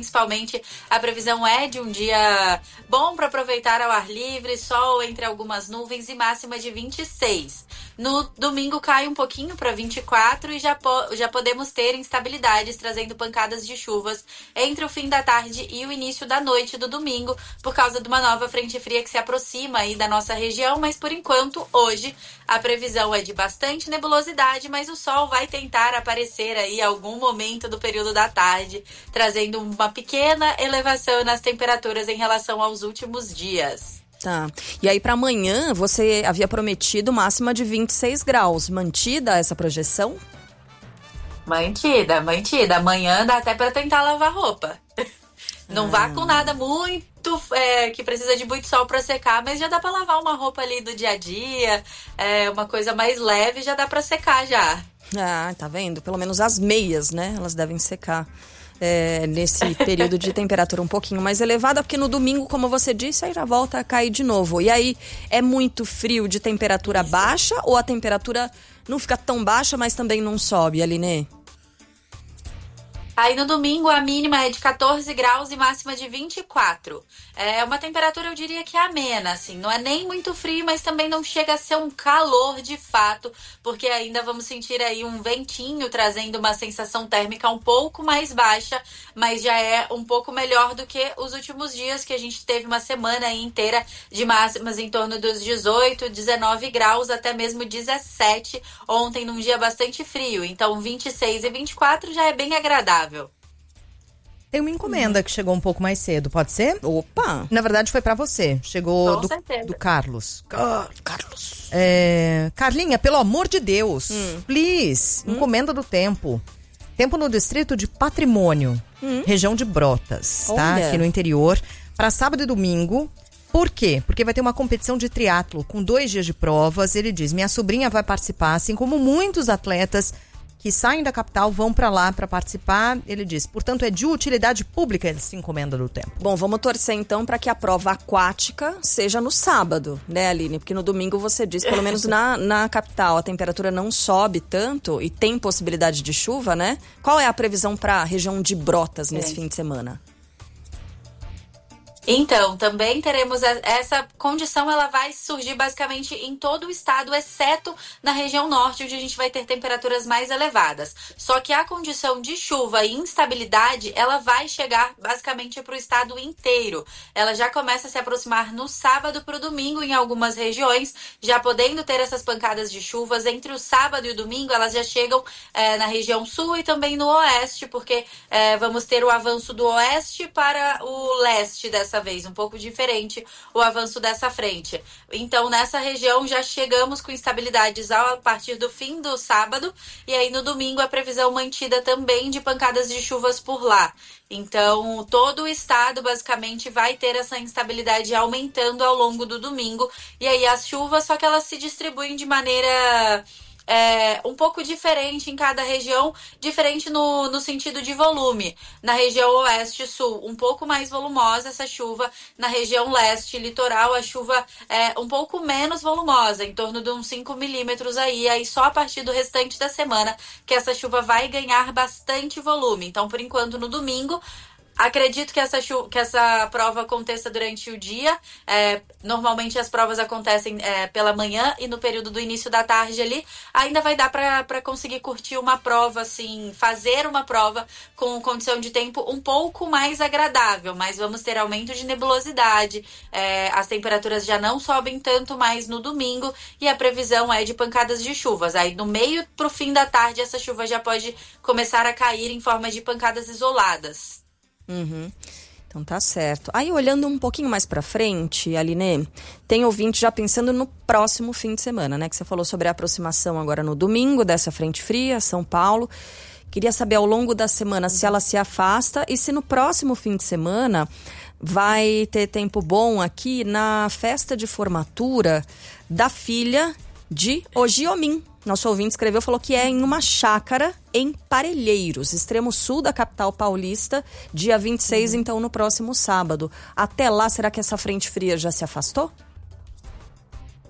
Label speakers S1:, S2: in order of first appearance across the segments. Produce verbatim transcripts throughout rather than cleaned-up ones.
S1: principalmente, a previsão é de um dia bom para aproveitar ao ar livre, sol entre algumas nuvens e máxima de vinte e seis. No domingo cai um pouquinho para vinte e quatro e já, po- já podemos ter instabilidades, trazendo pancadas de chuvas entre o fim da tarde e o início da noite do domingo, por causa de uma nova frente fria que se aproxima aí da nossa região, mas por enquanto, hoje, a previsão é de bastante nebulosidade, mas o sol vai tentar aparecer aí em algum momento do período da tarde, trazendo uma pequena elevação nas temperaturas em relação aos últimos dias.
S2: Tá. E aí para amanhã você havia prometido máxima de vinte e seis graus. Mantida essa projeção?
S1: Mantida, mantida. Amanhã dá até para tentar lavar roupa. Não ah. vá com nada muito é, que precisa de muito sol para secar, mas já dá para lavar uma roupa ali do dia a dia, é, uma coisa mais leve, já dá para secar já.
S2: Ah, tá vendo? Pelo menos as meias, né? Elas devem secar. É, nesse período de temperatura um pouquinho mais elevada, porque no domingo, como você disse, aí já volta a cair de novo. E aí, é muito frio de temperatura Isso. baixa ou a temperatura não fica tão baixa, mas também não sobe, Aline?
S1: Aí no domingo a mínima é de quatorze graus e máxima de vinte e quatro. É uma temperatura, eu diria que amena, assim. Não é nem muito frio, mas também não chega a ser um calor de fato, porque ainda vamos sentir aí um ventinho trazendo uma sensação térmica um pouco mais baixa, mas já é um pouco melhor do que os últimos dias, que a gente teve uma semana aí inteira de máximas em torno dos dezoito, dezenove graus, até mesmo dezessete, ontem num dia bastante frio. Então vinte e seis e vinte e quatro já é bem agradável.
S3: Tem uma encomenda hum. que chegou um pouco mais cedo, pode ser?
S2: Opa!
S3: Na verdade foi pra você, chegou do, do Carlos.
S2: Car- Carlos.
S3: É, Carlinha, pelo amor de Deus,
S2: hum.
S3: please, hum. encomenda do tempo. Tempo no distrito de Patrimônio, hum. região de Brotas, tá?
S2: Olha.
S3: Aqui no interior, para sábado e domingo. Por quê? Porque vai ter uma competição de triatlo com dois dias de provas. Ele diz, minha sobrinha vai participar, assim como muitos atletas que saem da capital vão para lá para participar. Ele diz, portanto, é de utilidade pública essa encomenda do tempo.
S2: Bom, vamos torcer então para que a prova aquática seja no sábado, né, Aline? Porque no domingo você diz, pelo menos na, na capital, a temperatura não sobe tanto e tem possibilidade de chuva, né? Qual é a previsão para a região de Brotas nesse é. fim de semana?
S1: Então, também teremos essa condição, ela vai surgir basicamente em todo o estado, exceto na região norte, onde a gente vai ter temperaturas mais elevadas. Só que a condição de chuva e instabilidade, ela vai chegar basicamente para o estado inteiro. Ela já começa a se aproximar no sábado para o domingo em algumas regiões, já podendo ter essas pancadas de chuvas. Entre o sábado e o domingo, elas já chegam é, na região sul e também no oeste, porque é, vamos ter o avanço do oeste para o leste dessa vez, um pouco diferente o avanço dessa frente. Então, nessa região já chegamos com instabilidades a partir do fim do sábado, e aí no domingo a previsão mantida também de pancadas de chuvas por lá. Então, todo o estado basicamente vai ter essa instabilidade aumentando ao longo do domingo, e aí as chuvas, só que elas se distribuem de maneira É, um pouco diferente em cada região, diferente no, no sentido de volume. Na região oeste e sul, um pouco mais volumosa essa chuva. Na região leste e litoral, a chuva é um pouco menos volumosa, em torno de uns cinco milímetros aí. Aí só a partir do restante da semana que essa chuva vai ganhar bastante volume. Então, por enquanto, no domingo, acredito que essa, chu- que essa prova aconteça durante o dia. É, normalmente as provas acontecem é, pela manhã e no período do início da tarde ali. Ainda vai dar para conseguir curtir uma prova, assim, fazer uma prova com condição de tempo um pouco mais agradável. Mas vamos ter aumento de nebulosidade. É, as temperaturas já não sobem tanto mais no domingo. E a previsão é de pancadas de chuvas. Aí no meio pro fim da tarde essa chuva já pode começar a cair em forma de pancadas isoladas.
S2: Uhum. Então tá certo. Aí olhando um pouquinho mais pra frente, Aline, tem ouvinte já pensando no próximo fim de semana, né? Que você falou sobre a aproximação agora no domingo dessa frente fria, São Paulo. Queria saber ao longo da semana se ela se afasta e se no próximo fim de semana vai ter tempo bom aqui na festa de formatura da filha de Ogiomin. Nosso ouvinte escreveu, falou que é em uma chácara em Parelheiros, extremo sul da capital paulista, dia vinte e seis, uhum. Então no próximo sábado. Até lá, será que essa frente fria já se afastou?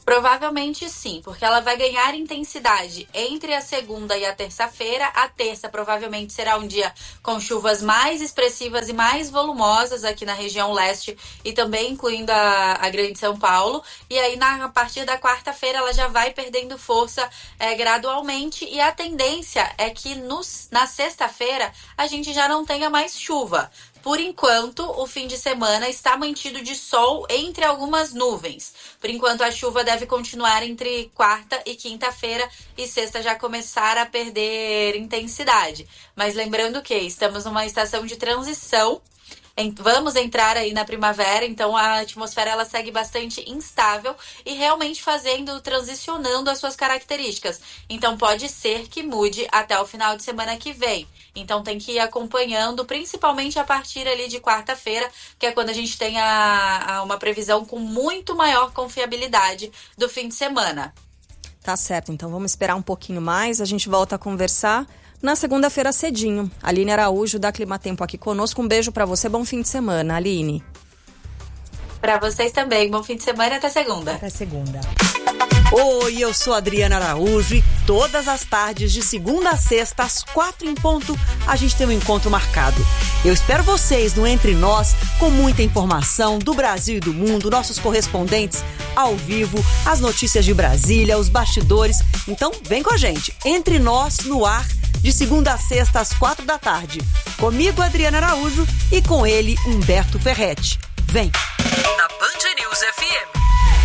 S1: Provavelmente sim, porque ela vai ganhar intensidade entre a segunda e a terça-feira. A terça provavelmente será um dia com chuvas mais expressivas e mais volumosas aqui na região leste e também incluindo a, a Grande São Paulo. E aí, na, a partir da quarta-feira, ela já vai perdendo força é, gradualmente. E a tendência é que nos, na sexta-feira a gente já não tenha mais chuva. Por enquanto, o fim de semana está mantido de sol entre algumas nuvens. Por enquanto, a chuva deve continuar entre quarta e quinta-feira e sexta já começar a perder intensidade. Mas lembrando que estamos numa estação de transição. Vamos entrar aí na primavera, então a atmosfera ela segue bastante instável e realmente fazendo, transicionando as suas características. Então pode ser que mude até o final de semana que vem. Então tem que ir acompanhando, principalmente a partir ali de quarta-feira, que é quando a gente tem a, a uma previsão com muito maior confiabilidade do fim de semana.
S2: Tá certo, então vamos esperar um pouquinho mais, a gente volta a conversar na segunda-feira cedinho. Aline Araújo, da Climatempo, aqui conosco. Um beijo pra você, bom fim de semana, Aline.
S1: Pra vocês também, bom fim de semana e até segunda.
S3: Até segunda.
S4: Oi, eu sou Adriana Araújo e todas as tardes, de segunda a sexta, às quatro em ponto, a gente tem um encontro marcado. Eu espero vocês no Entre Nós, com muita informação do Brasil e do mundo, nossos correspondentes ao vivo, as notícias de Brasília, os bastidores. Então, vem com a gente. Entre Nós, no ar, de segunda a sexta, às quatro da tarde. Comigo, Adriana Araújo, e com ele, Humberto Ferretti. Vem!
S5: Na Band News F M.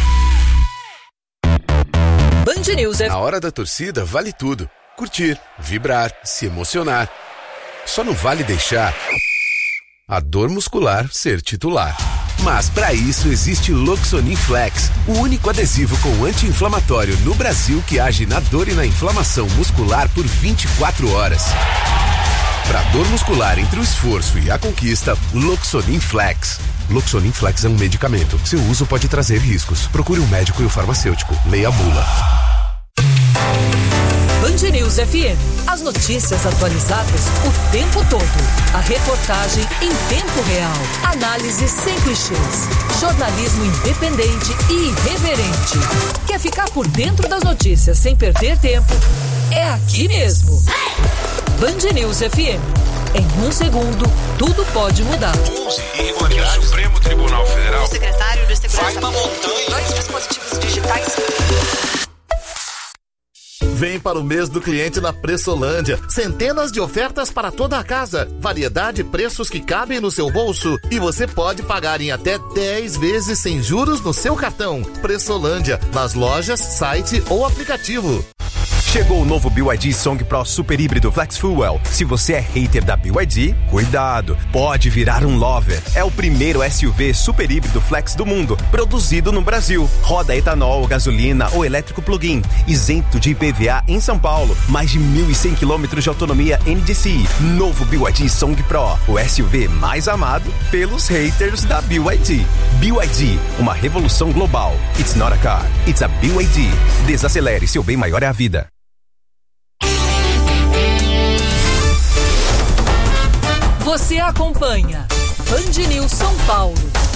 S6: Band News F M. Na hora da torcida, vale tudo. Curtir, vibrar, se emocionar. Só não vale deixar a dor muscular ser titular. Mas para isso existe Loxonin Flex, o único adesivo com anti-inflamatório no Brasil que age na dor e na inflamação muscular por vinte e quatro horas. Para dor muscular entre o esforço e a conquista, Loxonin Flex. Loxonin Flex é um medicamento. Seu uso pode trazer riscos. Procure um médico e o farmacêutico. Leia a bula.
S5: Band News F M. As notícias atualizadas o tempo todo. A reportagem em tempo real. Análise sem clichês. Jornalismo independente e irreverente. Quer ficar por dentro das notícias sem perder tempo? É aqui mesmo. Band News F M. Em um segundo, tudo pode mudar.
S7: onze irregularidades. O Supremo Tribunal Federal.
S5: O secretário de Segurança.
S7: Vai na montanha.
S5: Dois dispositivos digitais.
S8: Vem para o mês do cliente na Pressolândia. Centenas de ofertas para toda a casa. Variedade e preços que cabem no seu bolso. E você pode pagar em até dez vezes sem juros no seu cartão. Pressolândia, nas lojas, site ou aplicativo.
S9: Chegou o novo B Y D Song Pro Super Híbrido Flex Fuel. Se você é hater da B Y D, cuidado, pode virar um lover. É o primeiro S U V super híbrido flex do mundo, produzido no Brasil. Roda etanol, gasolina ou elétrico plug-in, isento de I P V A em São Paulo. Mais de mil e cem quilômetros de autonomia N D C I. Novo B Y D Song Pro, o S U V mais amado pelos haters da B Y D. B Y D, uma revolução global. It's not a car, it's a B Y D. Desacelere, seu bem maior é a vida.
S5: Você acompanha Band News São Paulo.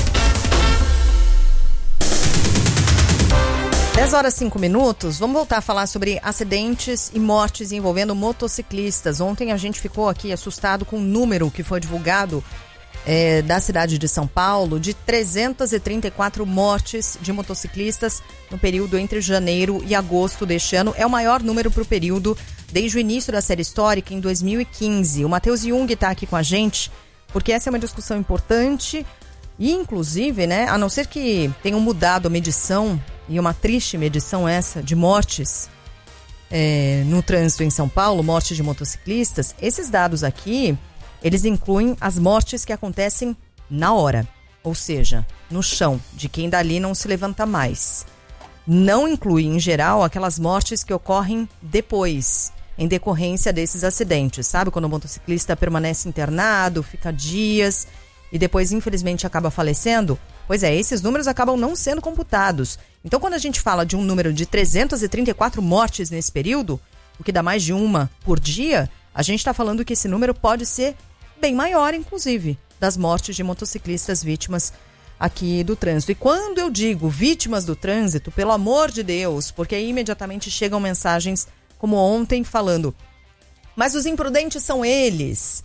S3: dez horas e cinco minutos, vamos voltar a falar sobre acidentes e mortes envolvendo motociclistas. Ontem a gente ficou aqui assustado com o número que foi divulgado é, da cidade de São Paulo de trezentas e trinta e quatro mortes de motociclistas no período entre janeiro e agosto deste ano. É o maior número para o período desde o início da série histórica, em dois mil e quinze. O Matheus Jung está aqui com a gente, porque essa é uma discussão importante e, inclusive, né, a não ser que tenham mudado a medição, e uma triste medição essa, de mortes é, no trânsito em São Paulo, mortes de motociclistas, esses dados aqui, eles incluem as mortes que acontecem na hora, ou seja, no chão, de quem dali não se levanta mais. Não inclui, em geral, aquelas mortes que ocorrem depois, em decorrência desses acidentes, sabe? Quando o motociclista permanece internado, fica dias e depois, infelizmente, acaba falecendo. Pois é, esses números acabam não sendo computados. Então, quando a gente fala de um número de trezentas e trinta e quatro mortes nesse período, o que dá mais de uma por dia, a gente está falando que esse número pode ser bem maior, inclusive, das mortes de motociclistas vítimas aqui do trânsito. E quando eu digo vítimas do trânsito, pelo amor de Deus, porque aí imediatamente chegam mensagens como ontem falando, mas os imprudentes são eles.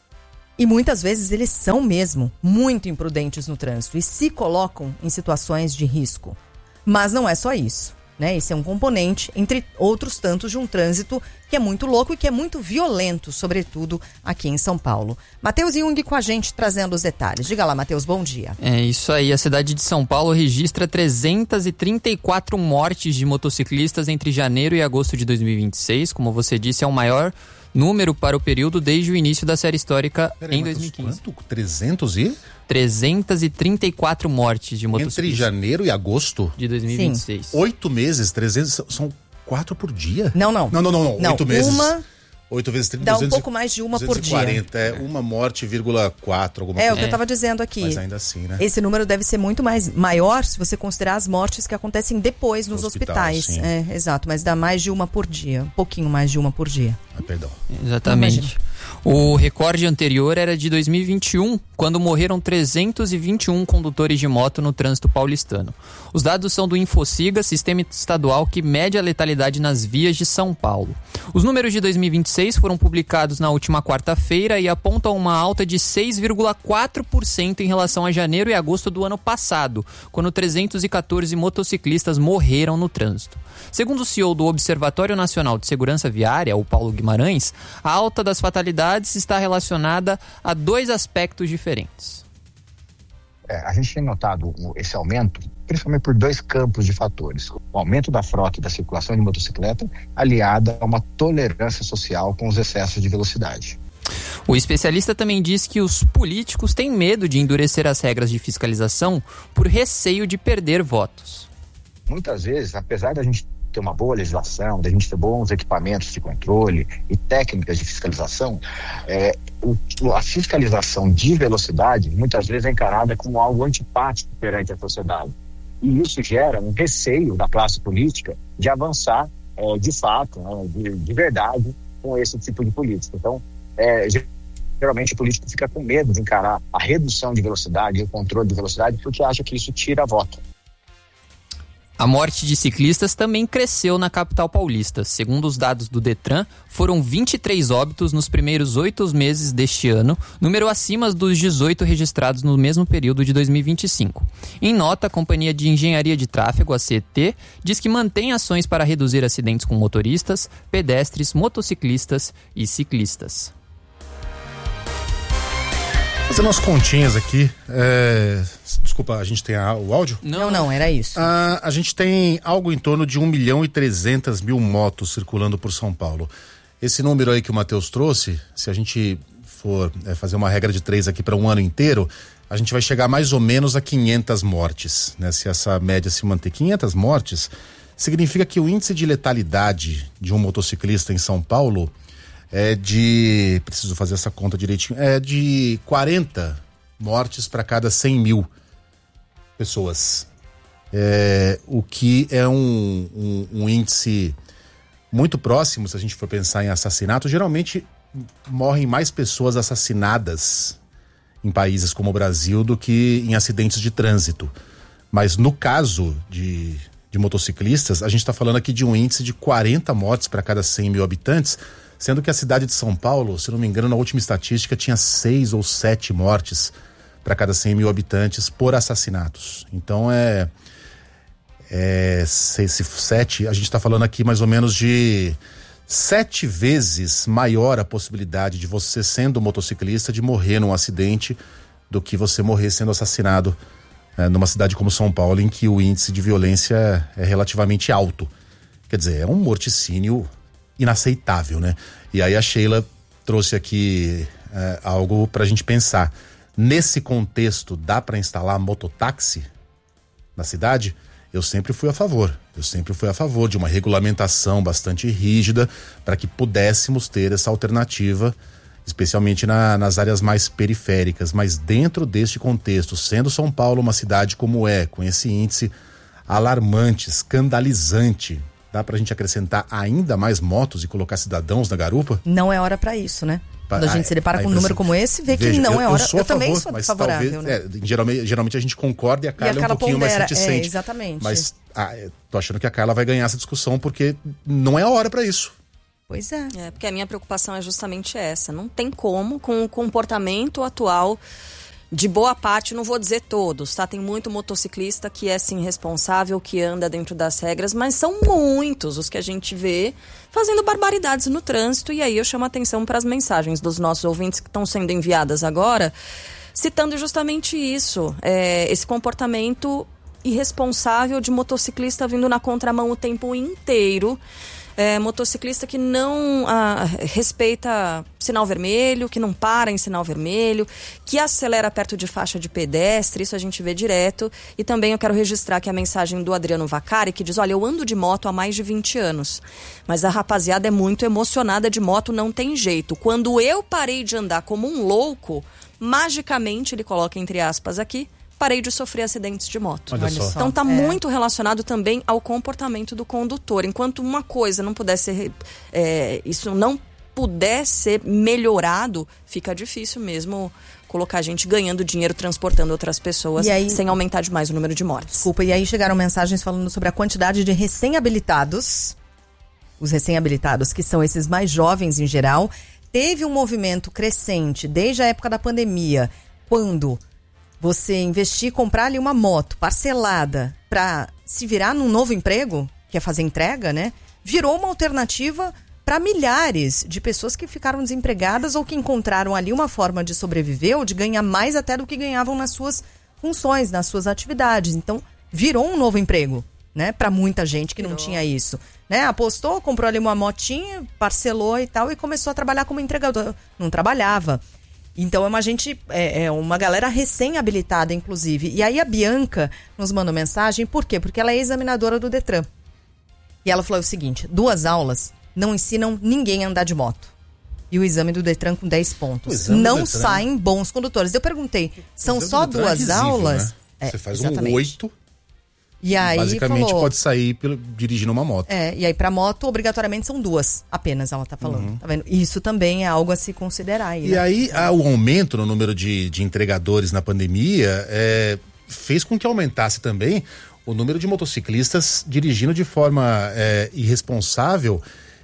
S3: E muitas vezes eles são mesmo muito imprudentes no trânsito e se colocam em situações de risco. Mas não é só isso, né? Esse é um componente, entre outros tantos, de um trânsito que é muito louco e que é muito violento, sobretudo aqui em São Paulo. Matheus Jung com a gente, trazendo os detalhes. Diga lá, Matheus, bom dia.
S10: É isso aí, a cidade de São Paulo registra trezentas e trinta e quatro mortes de motociclistas entre janeiro e agosto de dois mil e vinte e seis. Como você disse, é o maior número para o período desde o início da série histórica Pera em aí, dois mil e quinze.
S11: Quanto? trezentos e?
S10: trezentas e trinta e quatro mortes de motociclistas.
S11: Entre janeiro e agosto?
S10: De dois mil e vinte e seis.
S11: Oito meses, trezentos, são quatro por dia?
S3: Não, não.
S11: Não, não, não, não.
S3: não
S11: Oito meses.
S3: Uma...
S11: Oito vezes trinta,
S3: dá
S11: duzentos,
S3: um pouco mais de uma por dia.
S11: duzentos e quarenta, é uma morte, vírgula quatro, alguma
S3: é,
S11: coisa.
S3: É o que eu estava dizendo aqui.
S11: Mas ainda assim, né?
S3: Esse número deve ser muito mais maior se você considerar as mortes que acontecem depois nos
S11: hospital,
S3: hospitais.
S11: Sim.
S3: É, exato, mas dá mais de uma por dia. Um pouquinho mais de uma por dia.
S11: Ah, perdão.
S10: Exatamente. O recorde anterior era de dois mil e vinte e um, quando morreram trezentos e vinte e um condutores de moto no trânsito paulistano. Os dados são do Infociga, sistema estadual que mede a letalidade nas vias de São Paulo. Os números de dois mil e vinte e seis foram publicados na última quarta-feira e apontam uma alta de seis vírgula quatro por cento em relação a janeiro e agosto do ano passado, quando trezentos e quatorze motociclistas morreram no trânsito. Segundo o C E O do Observatório Nacional de Segurança Viária, o Paulo Guimarães, a alta das fatalidades está relacionada a dois aspectos diferentes.
S12: É, a gente tem notado esse aumento principalmente por dois campos de fatores. O aumento da frota e da circulação de motocicleta, aliada a uma tolerância social com os excessos de velocidade.
S10: O especialista também diz que os políticos têm medo de endurecer as regras de fiscalização por receio de perder votos.
S12: Muitas vezes, apesar da gente ter uma boa legislação, da gente ter bons equipamentos de controle e técnicas de fiscalização, é, o, a fiscalização de velocidade muitas vezes é encarada como algo antipático perante a sociedade. E isso gera um receio da classe política de avançar é, de fato, né, de, de verdade, com esse tipo de política. Então, é, geralmente o político fica com medo de encarar a redução de velocidade e o controle de velocidade porque acha que isso tira voto.
S10: A morte de ciclistas também cresceu na capital paulista. Segundo os dados do Detran, foram vinte e três óbitos nos primeiros oito meses deste ano, número acima dos dezoito registrados no mesmo período de dois mil e vinte e cinco. Em nota, a Companhia de Engenharia de Tráfego, a C E T, diz que mantém ações para reduzir acidentes com motoristas, pedestres, motociclistas e ciclistas.
S11: Fazendo umas continhas aqui, é... desculpa, a gente tem a, o áudio?
S3: Não, não, era isso.
S11: Ah, a gente tem algo em torno de um milhão e trezentas mil motos circulando por São Paulo. Esse número aí que o Matheus trouxe, se a gente for é, fazer uma regra de três aqui para um ano inteiro, a gente vai chegar mais ou menos a quinhentas mortes, né? Se essa média se manter quinhentas mortes, significa que o índice de letalidade de um motociclista em São Paulo é de, preciso fazer essa conta direitinho, é de quarenta mortes para cada cem mil pessoas. É, o que é um, um, um índice muito próximo, se a gente for pensar em assassinato. Geralmente morrem mais pessoas assassinadas em países como o Brasil do que em acidentes de trânsito. Mas no caso de, de motociclistas, a gente está falando aqui de um índice de quarenta mortes para cada cem mil habitantes, sendo que a cidade de São Paulo, se não me engano, na última estatística tinha seis ou sete mortes para cada cem mil habitantes por assassinatos. Então é, é seis, sete, a gente está falando aqui mais ou menos de sete vezes maior a possibilidade de você, sendo motociclista, de morrer num acidente do que você morrer sendo assassinado é, numa cidade como São Paulo, em que o índice de violência é relativamente alto. Quer dizer, é um morticínio inaceitável, né? E aí a Sheila trouxe aqui é, algo pra gente pensar. Nesse contexto, dá para instalar mototáxi na cidade? Eu sempre fui a favor. Eu sempre fui a favor de uma regulamentação bastante rígida para que pudéssemos ter essa alternativa, especialmente na, nas áreas mais periféricas. Mas dentro deste contexto, sendo São Paulo uma cidade como é, com esse índice alarmante, escandalizante, dá pra gente acrescentar ainda mais motos e colocar cidadãos na garupa?
S3: Não é hora pra isso, né? Quando a gente se depara com um número como esse, vê
S11: Veja,
S3: que não
S11: eu,
S3: é hora.
S11: Eu, sou
S3: eu
S11: favor,
S3: também sou favorável,
S11: talvez,
S3: né?
S11: É, geralmente, geralmente a gente concorda e a Carla,
S3: e a Carla
S11: é um pouquinho
S3: pondera,
S11: mais reticente.
S3: É, exatamente.
S11: Mas ah, tô achando que a Carla vai ganhar essa discussão porque não é a hora para isso.
S3: Pois é.
S2: É, porque a minha preocupação é justamente essa. Não tem como, com o comportamento atual de boa parte, não vou dizer todos, tá? Tem muito motociclista que é, sim, responsável, que anda dentro das regras, mas são muitos os que a gente vê fazendo barbaridades no trânsito. E aí eu chamo a atenção para as mensagens dos nossos ouvintes que estão sendo enviadas agora, citando justamente isso, é, esse comportamento irresponsável de motociclista vindo na contramão o tempo inteiro. É, motociclista que não ah, respeita sinal vermelho, que não para em sinal vermelho, que acelera perto de faixa de pedestre, isso a gente vê direto. E também eu quero registrar aqui a mensagem do Adriano Vacari, que diz: olha, eu ando de moto há mais de vinte anos, mas a rapaziada é muito emocionada de moto, não tem jeito. Quando eu parei de andar como um louco, magicamente, ele coloca entre aspas aqui, parei de sofrer acidentes de moto.
S11: Olha só.
S2: Então está
S3: É.
S2: muito relacionado também ao comportamento do condutor. Enquanto uma coisa não puder ser, é, isso não puder ser melhorado, fica difícil mesmo colocar a gente ganhando dinheiro transportando outras pessoas
S3: E aí-
S2: sem aumentar demais o número de mortes.
S3: Desculpa, e aí chegaram mensagens falando sobre a quantidade de recém-habilitados. Os recém-habilitados, que são esses mais jovens em geral. Teve um movimento crescente desde a época da pandemia, quando você investir, comprar ali uma moto parcelada para se virar num novo emprego, que é fazer entrega, né? Virou uma alternativa para milhares de pessoas que ficaram desempregadas ou que encontraram ali uma forma de sobreviver ou de ganhar mais até do que ganhavam nas suas funções, nas suas atividades. Então, virou um novo emprego, né? Para muita gente que não tinha isso. Né? Apostou, comprou ali uma motinha, parcelou e tal, e começou a trabalhar como entregador. Não trabalhava. Então é uma gente, é, é uma galera recém-habilitada, inclusive. E aí a Bianca nos mandou mensagem, por quê? Porque ela é examinadora do Detran. E ela falou o seguinte: duas aulas não ensinam ninguém a andar de moto. E o exame do Detran com dez pontos. Não
S11: Detran.
S3: saem bons condutores. Eu perguntei, são só
S11: Detran é
S3: duas
S11: risível,
S3: aulas?
S11: né?
S3: É,
S11: Você faz
S3: exatamente.
S11: um oito,
S3: E aí
S11: basicamente
S3: falou,
S11: pode sair pelo, dirigindo uma moto.
S3: É, e aí pra moto, obrigatoriamente são duas apenas, ela tá falando.
S11: Uhum.
S3: Tá vendo? Isso também é algo a se considerar aí,
S11: E
S3: né?
S11: aí, a- o aumento no número de, de entregadores na pandemia é, fez com que aumentasse também o número de motociclistas dirigindo de forma é, irresponsável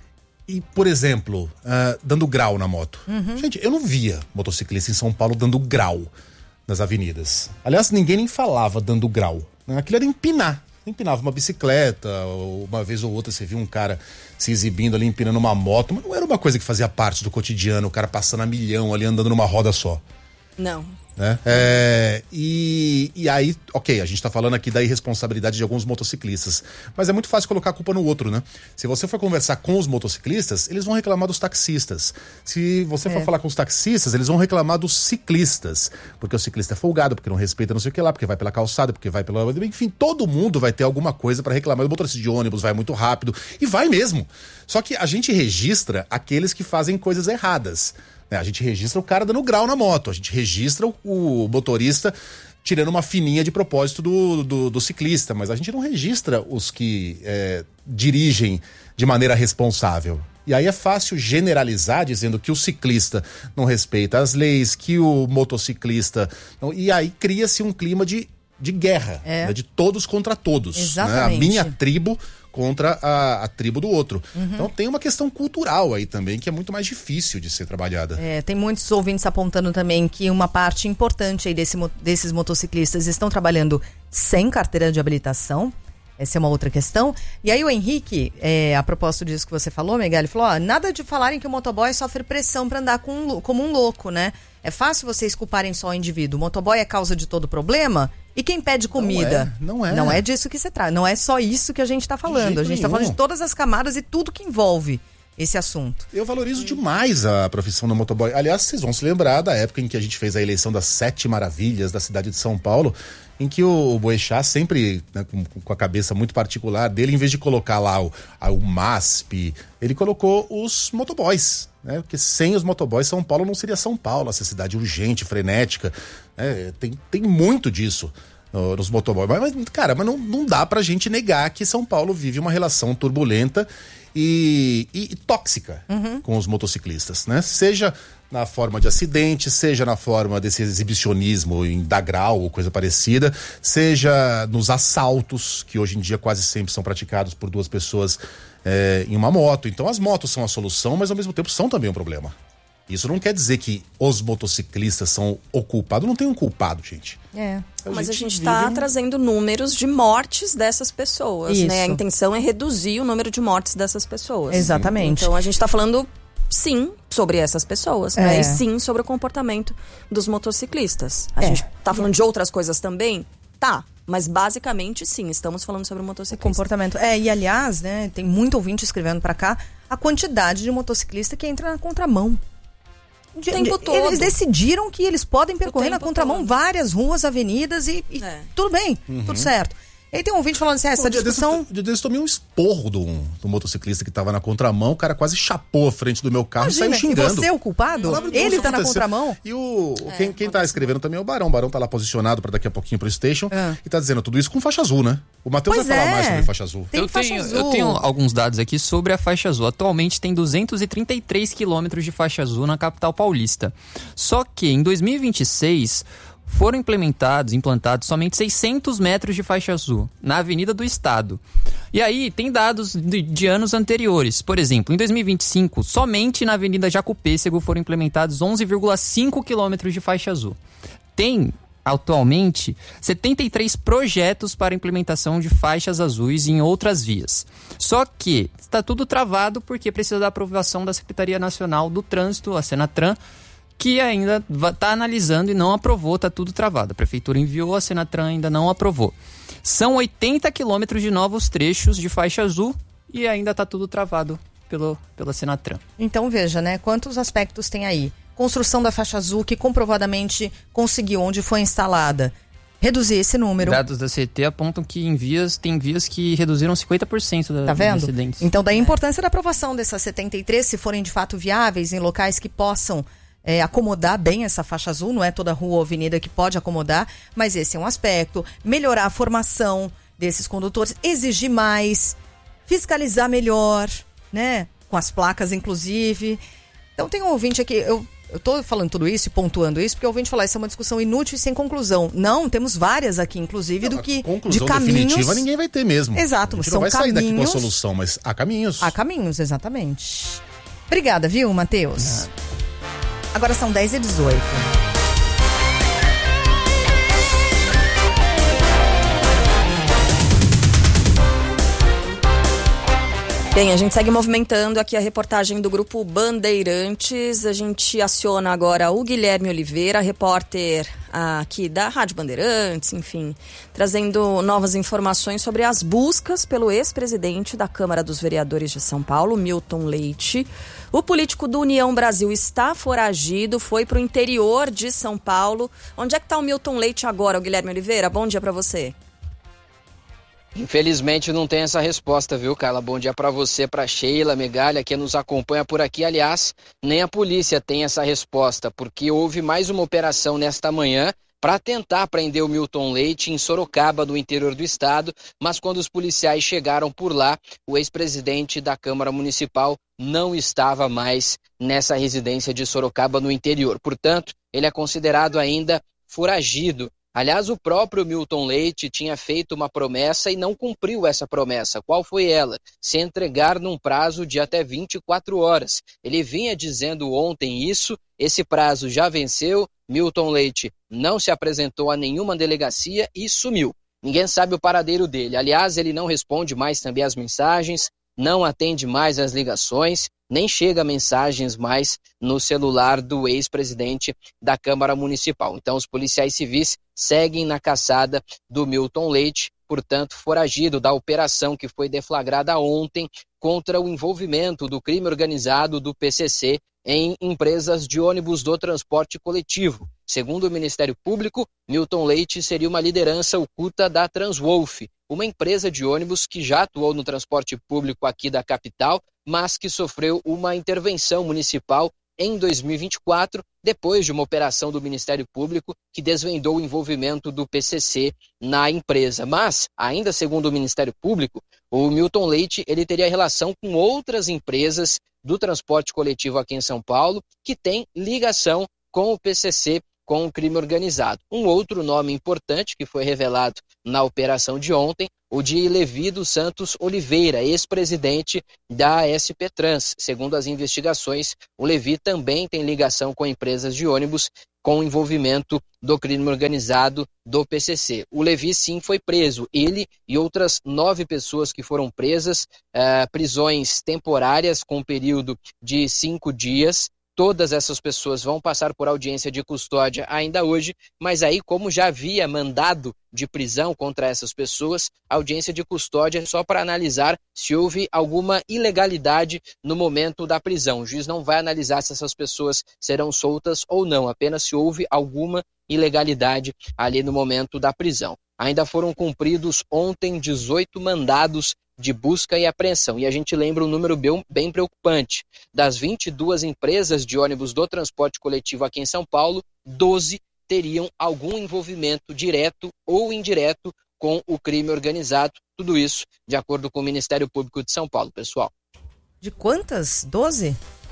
S11: e, por exemplo, ah, dando grau na moto. Gente, eu não via motociclista em São Paulo dando grau nas avenidas. Aliás, ninguém nem falava dando grau. Né? Aquilo era empinar. Empinava uma bicicleta, ou uma vez ou outra você viu um cara se exibindo ali, empinando uma moto, mas não era uma coisa que fazia parte do cotidiano, o cara passando a milhão ali, andando numa roda só.
S2: Não.
S11: Né? É, e, e aí, ok, a gente tá falando aqui da irresponsabilidade de alguns motociclistas, mas é muito fácil colocar a culpa no outro, né? Se você for conversar com os motociclistas, eles vão reclamar dos taxistas. Se você for
S3: É.
S11: falar com os taxistas, eles vão reclamar dos ciclistas, porque o ciclista é folgado, porque não respeita não sei o que lá, porque vai pela calçada, porque vai pela... Enfim, todo mundo vai ter alguma coisa para reclamar. O motorista de ônibus vai muito rápido, e vai mesmo. Só que a gente registra aqueles que fazem coisas erradas. Né? A gente registra o cara dando grau na moto, a gente registra o, o motorista tirando uma fininha de propósito do, do, do ciclista, mas a gente não registra os que é, dirigem de maneira responsável. E aí é fácil generalizar dizendo que o ciclista não respeita as leis, que o motociclista... Não, e aí cria-se um clima de, de guerra,
S3: É.
S11: né? De todos contra todos. Né?
S3: Exatamente.
S11: A minha tribo contra a, a tribo do outro. Então tem uma questão cultural aí também que é muito mais difícil de ser trabalhada.
S3: É, tem muitos ouvintes apontando também que uma parte importante aí desse, mo- desses motociclistas estão trabalhando sem carteira de habilitação. Essa é uma outra questão. E aí o Henrique, é, a propósito disso que você falou, Miguel, ele falou, ó, nada de falarem que o motoboy sofre pressão para andar com um lou- como um louco, né? É fácil vocês culparem só o indivíduo. O motoboy é causa de todo problema? E quem pede comida?
S11: Não é, não é.
S3: Não é disso que se trata. Não é só isso que a gente está falando.
S11: jeito
S3: A gente está
S11: nenhum.
S3: falando de todas as camadas e tudo que envolve esse assunto.
S11: Eu valorizo demais a profissão do motoboy. Aliás, vocês vão se lembrar da época em que a gente fez a eleição das Sete Maravilhas da cidade de São Paulo, em que o Boechat sempre, né, com, com a cabeça muito particular dele, em vez de colocar lá o, a, o MASP, ele colocou os motoboys. Né? Porque sem os motoboys, São Paulo não seria São Paulo, essa cidade urgente, frenética. Né? Tem, tem muito disso no- nos motoboys. Mas, mas, cara, mas não, não dá pra gente negar que São Paulo vive uma relação turbulenta e, e, e tóxica
S3: Uhum.
S11: com os motociclistas, né? Seja na forma de acidente, seja na forma desse exibicionismo em degrau ou coisa parecida, seja nos assaltos, que hoje em dia quase sempre são praticados por duas pessoas é, em uma moto. Então as motos são a solução, mas ao mesmo tempo são também um problema. Isso não quer dizer que os motociclistas são o culpado. Não tem um culpado, gente.
S3: É.
S11: A
S2: Mas
S11: gente
S2: a gente
S11: vive
S2: está
S11: um-
S2: trazendo números de mortes dessas pessoas,
S3: Isso.
S2: né? A intenção é reduzir o número de mortes dessas pessoas.
S3: Exatamente.
S2: Então a gente está falando, sim, sobre essas pessoas,
S3: É.
S2: né? E sim sobre o comportamento dos motociclistas. A
S3: É.
S2: gente está falando de outras coisas também? Tá. Mas basicamente, sim, estamos falando sobre o motociclista.
S3: Comportamento. É, e aliás, né, tem muito ouvinte escrevendo pra cá a quantidade de motociclista que entra na contramão. De-
S2: O tempo
S3: de-
S2: todo.
S3: Eles decidiram que eles podem percorrer na
S2: tempo
S3: contramão
S2: todo.
S3: várias ruas, avenidas e, e
S2: É.
S3: tudo bem, tudo certo. E aí tem um ouvinte falando assim, ah, essa
S11: Um dia
S3: discussão...
S11: Desses, dia desses eu tomei um esporro do, do motociclista que tava na contramão, o cara quase chapou a frente do meu carro
S3: Imagina,
S11: e saiu xingando.
S3: e você é o culpado?
S11: Palavra de Deus,
S3: Ele
S11: isso
S3: tá na
S11: aconteceu.
S3: contramão?
S11: E o,
S2: É,
S11: quem, quem tá escrevendo também é o Barão. O Barão tá lá posicionado pra daqui a pouquinho pro station
S3: Ah.
S11: e tá dizendo tudo isso com faixa azul, né? O Matheus
S3: Pois
S11: vai falar
S3: é.
S11: mais sobre faixa azul.
S3: Tem
S10: eu,
S3: faixa
S10: tenho,
S3: azul.
S10: eu tenho alguns dados aqui sobre a faixa azul. Atualmente tem duzentos e trinta e três quilômetros de faixa azul na capital paulista. Só que em dois mil e vinte e seis foram implementados, implantados somente seiscentos metros de faixa azul na Avenida do Estado. E aí tem dados de, de anos anteriores. Por exemplo, em dois mil e vinte e cinco, somente na Avenida Jacopêssego foram implementados onze vírgula cinco quilômetros de faixa azul. Tem atualmente setenta e três projetos para implementação de faixas azuis em outras vias. Só que está tudo travado porque precisa da aprovação da Secretaria Nacional do Trânsito, a Senatran, que ainda está analisando e não aprovou, está tudo travado. A Prefeitura enviou, a Senatran ainda não aprovou. São oitenta quilômetros de novos trechos de faixa azul e ainda está tudo travado pelo, pela Senatran.
S3: Então veja, né, quantos aspectos tem aí. Construção da faixa azul que comprovadamente conseguiu, onde foi instalada, reduzir esse número.
S10: Dados da C T apontam que em vias, tem vias que reduziram cinquenta por cento da,
S3: Tá vendo?
S10: dos acidentes.
S3: Então daí a importância da aprovação dessas setenta e três, se forem de fato viáveis, em locais que possam é, acomodar bem essa faixa azul, não é toda rua ou avenida que pode acomodar, mas esse é um aspecto. Melhorar a formação desses condutores, exigir mais, fiscalizar melhor, né? Com as placas, inclusive. Então tem um ouvinte aqui, eu, eu tô falando tudo isso e pontuando isso, porque o ouvinte falou, isso é uma discussão inútil e sem conclusão. Não, temos várias aqui, inclusive, do que
S11: Conclusão
S3: de caminhos...
S11: definitiva ninguém vai ter mesmo.
S3: Exato,
S11: A gente
S3: são
S11: não vai sair daqui com a
S3: caminhos-
S11: solução, mas há caminhos.
S3: Há caminhos, exatamente. Obrigada, viu, Matheus? Agora são dez e dezoito.
S2: Bem, a gente segue movimentando aqui a reportagem do Grupo Bandeirantes. A gente aciona agora o Guilherme Oliveira, repórter aqui da Rádio Bandeirantes, enfim, trazendo novas informações sobre as buscas pelo ex-presidente da Câmara dos Vereadores de São Paulo, Milton Leite. O político do União Brasil está foragido, foi para o interior de São Paulo. Onde é que está o Milton Leite agora, o Guilherme Oliveira? Bom dia para você.
S13: Infelizmente não tem essa resposta, viu, Carla? Bom dia para você, para Sheila Megalha, que nos acompanha por aqui. Aliás, nem a polícia tem essa resposta, porque houve mais uma operação nesta manhã para tentar prender o Milton Leite em Sorocaba, no interior do estado, mas quando os policiais chegaram por lá, o ex-presidente da Câmara Municipal não estava mais nessa residência de Sorocaba, no interior. Portanto, ele é considerado ainda foragido. Aliás, o próprio Milton Leite tinha feito uma promessa e não cumpriu essa promessa. Qual foi ela? Se entregar num prazo de até vinte e quatro horas. Ele vinha dizendo ontem isso, esse prazo já venceu, Milton Leite não se apresentou a nenhuma delegacia e sumiu. Ninguém sabe o paradeiro dele. Aliás, ele não responde mais também às mensagens, não atende mais às ligações, nem chega mensagens mais no celular do ex-presidente da Câmara Municipal. Então, os policiais civis seguem na caçada do Milton Leite, portanto, foragido da operação que foi deflagrada ontem contra o envolvimento do crime organizado do P C C em empresas de ônibus do transporte coletivo. Segundo o Ministério Público, Milton Leite seria uma liderança oculta da Transwolf, uma empresa de ônibus que já atuou no transporte público aqui da capital, mas que sofreu uma intervenção municipal em dois mil e vinte e quatro, depois de uma operação do Ministério Público que desvendou o envolvimento do P C C na empresa. Mas, ainda segundo o Ministério Público, o Milton Leite ele teria relação com outras empresas do transporte coletivo aqui em São Paulo que têm ligação com o P C C, com o crime organizado. Um outro nome importante que foi revelado na operação de ontem, o de Levi dos Santos Oliveira, ex-presidente da S P Trans. Segundo as investigações, o Levi também tem ligação com empresas de ônibus com envolvimento do crime organizado do P C C. O Levi, sim, foi preso. Ele e outras nove pessoas que foram presas, eh, prisões temporárias com um período de cinco dias. Todas essas pessoas vão passar por audiência de custódia ainda hoje, mas aí, como já havia mandado de prisão contra essas pessoas, a audiência de custódia é só para analisar se houve alguma ilegalidade no momento da prisão. O juiz não vai analisar se essas pessoas serão soltas ou não, apenas se houve alguma ilegalidade ali no momento da prisão. Ainda foram cumpridos ontem dezoito mandados de busca e apreensão. E a gente lembra um número bem, bem preocupante. Das vinte e duas empresas de ônibus do transporte coletivo aqui em São Paulo, doze teriam algum envolvimento direto ou indireto com o crime organizado. Tudo isso de acordo com o Ministério Público de São Paulo, pessoal.
S3: De quantas? doze?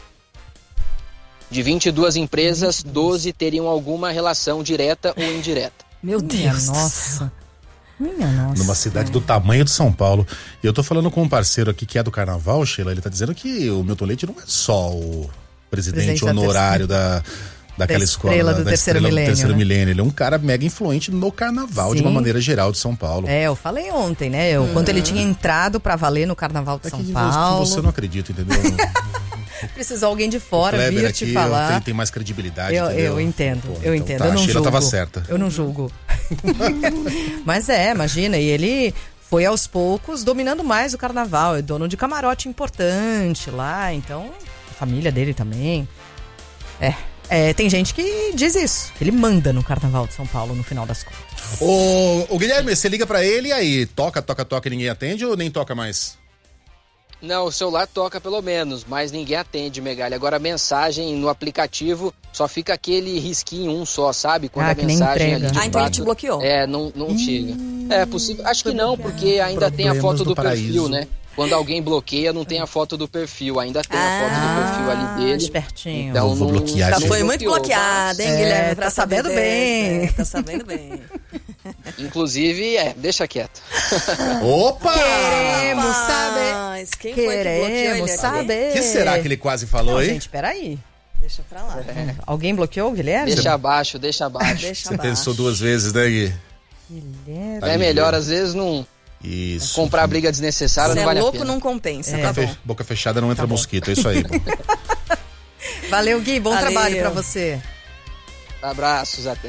S13: De vinte e duas empresas, doze teriam alguma relação direta ou indireta.
S2: Meu Deus.
S3: Nossa. Minha nossa.
S11: Numa cidade do tamanho de São Paulo. E eu tô falando com um parceiro aqui que é do Carnaval, Sheila, ele tá dizendo que o Milton Leite não é só o presidente, presidente honorário da, daquela
S3: da
S11: escola,
S3: estrela
S11: da,
S3: do
S11: da
S3: terceiro
S11: estrela
S3: milênio,
S11: do terceiro
S3: né?
S11: milênio. Ele é um cara mega influente no Carnaval,
S3: Sim.
S11: de uma maneira geral de São Paulo.
S3: É, eu falei ontem, né? O
S11: Hum.
S3: quanto ele tinha entrado pra valer no Carnaval de
S11: É
S3: São
S11: que
S3: Paulo.
S11: Você não acredita, entendeu?
S3: Precisou alguém de fora
S11: Kleber
S3: vir
S11: aqui,
S3: te falar.
S11: Tem, tem mais credibilidade,
S3: Eu,
S11: entendeu?
S3: eu entendo,
S11: Pô,
S3: eu
S11: então
S3: entendo.
S11: tá,
S3: eu não
S11: a Sheila
S3: julgo.
S11: tava certa.
S3: Eu não julgo. Mas é, imagina, e ele foi aos poucos dominando mais o Carnaval. É dono de camarote importante lá, então a família dele também. É, é, tem gente que diz isso, que ele manda no Carnaval de São Paulo no final das contas.
S11: Ô, ô Guilherme, você liga pra ele e aí, toca, toca, toca e ninguém atende ou nem toca mais?
S13: Não, o celular toca pelo menos, mas ninguém atende, Megali. Agora a mensagem no aplicativo só fica aquele risquinho um só, sabe? Quando
S3: Ah,
S13: a
S3: que nem
S13: mensagem
S3: entrega.
S13: ali de
S2: Ah, então ele
S13: fato,
S2: te bloqueou.
S13: É, não, não chega. É possível. Acho que não, porque ainda tem a
S11: Problemas
S13: foto
S11: do
S13: do
S11: paraíso.
S13: perfil, né? Quando alguém bloqueia, não tem a foto do perfil. Ainda tem a
S2: Ah,
S13: foto do perfil ali dele.
S3: Espertinho.
S13: Então,
S11: Vou- vou
S13: não-
S11: bloquear
S2: Já
S11: esse-
S2: foi muito
S13: bloqueou,
S2: bloqueada, hein,
S3: É,
S2: Guilherme?
S3: tá
S2: Pra saber
S3: sabendo
S2: dessa.
S3: bem.
S2: É, tá sabendo bem.
S13: Inclusive, é, deixa quieto.
S11: Opa!
S3: Queremos saber.
S2: Mas quem foi que bloqueou ele
S3: Queremos
S2: aqui?
S3: saber.
S11: O que será que ele quase falou,
S3: Não,
S11: hein?
S3: gente, peraí.
S2: Deixa pra lá.
S3: Alguém bloqueou o Guilherme?
S13: Deixa abaixo, deixa abaixo.
S2: Deixa
S11: Você
S2: abaixo.
S11: pensou duas vezes, né, Gui?
S3: Guilherme.
S13: É melhor, às vezes, não
S11: Isso.
S13: comprar briga desnecessária,
S2: Você
S13: não
S2: é
S13: vale a
S2: louco,
S13: pena.
S2: não compensa,
S3: É.
S2: tá
S11: Boca,
S2: bom.
S11: fe- boca fechada não entra mosquito, é isso aí. Bom.
S3: Valeu, Gui. Bom
S2: Valeu.
S3: trabalho pra você.
S13: Abraços, até.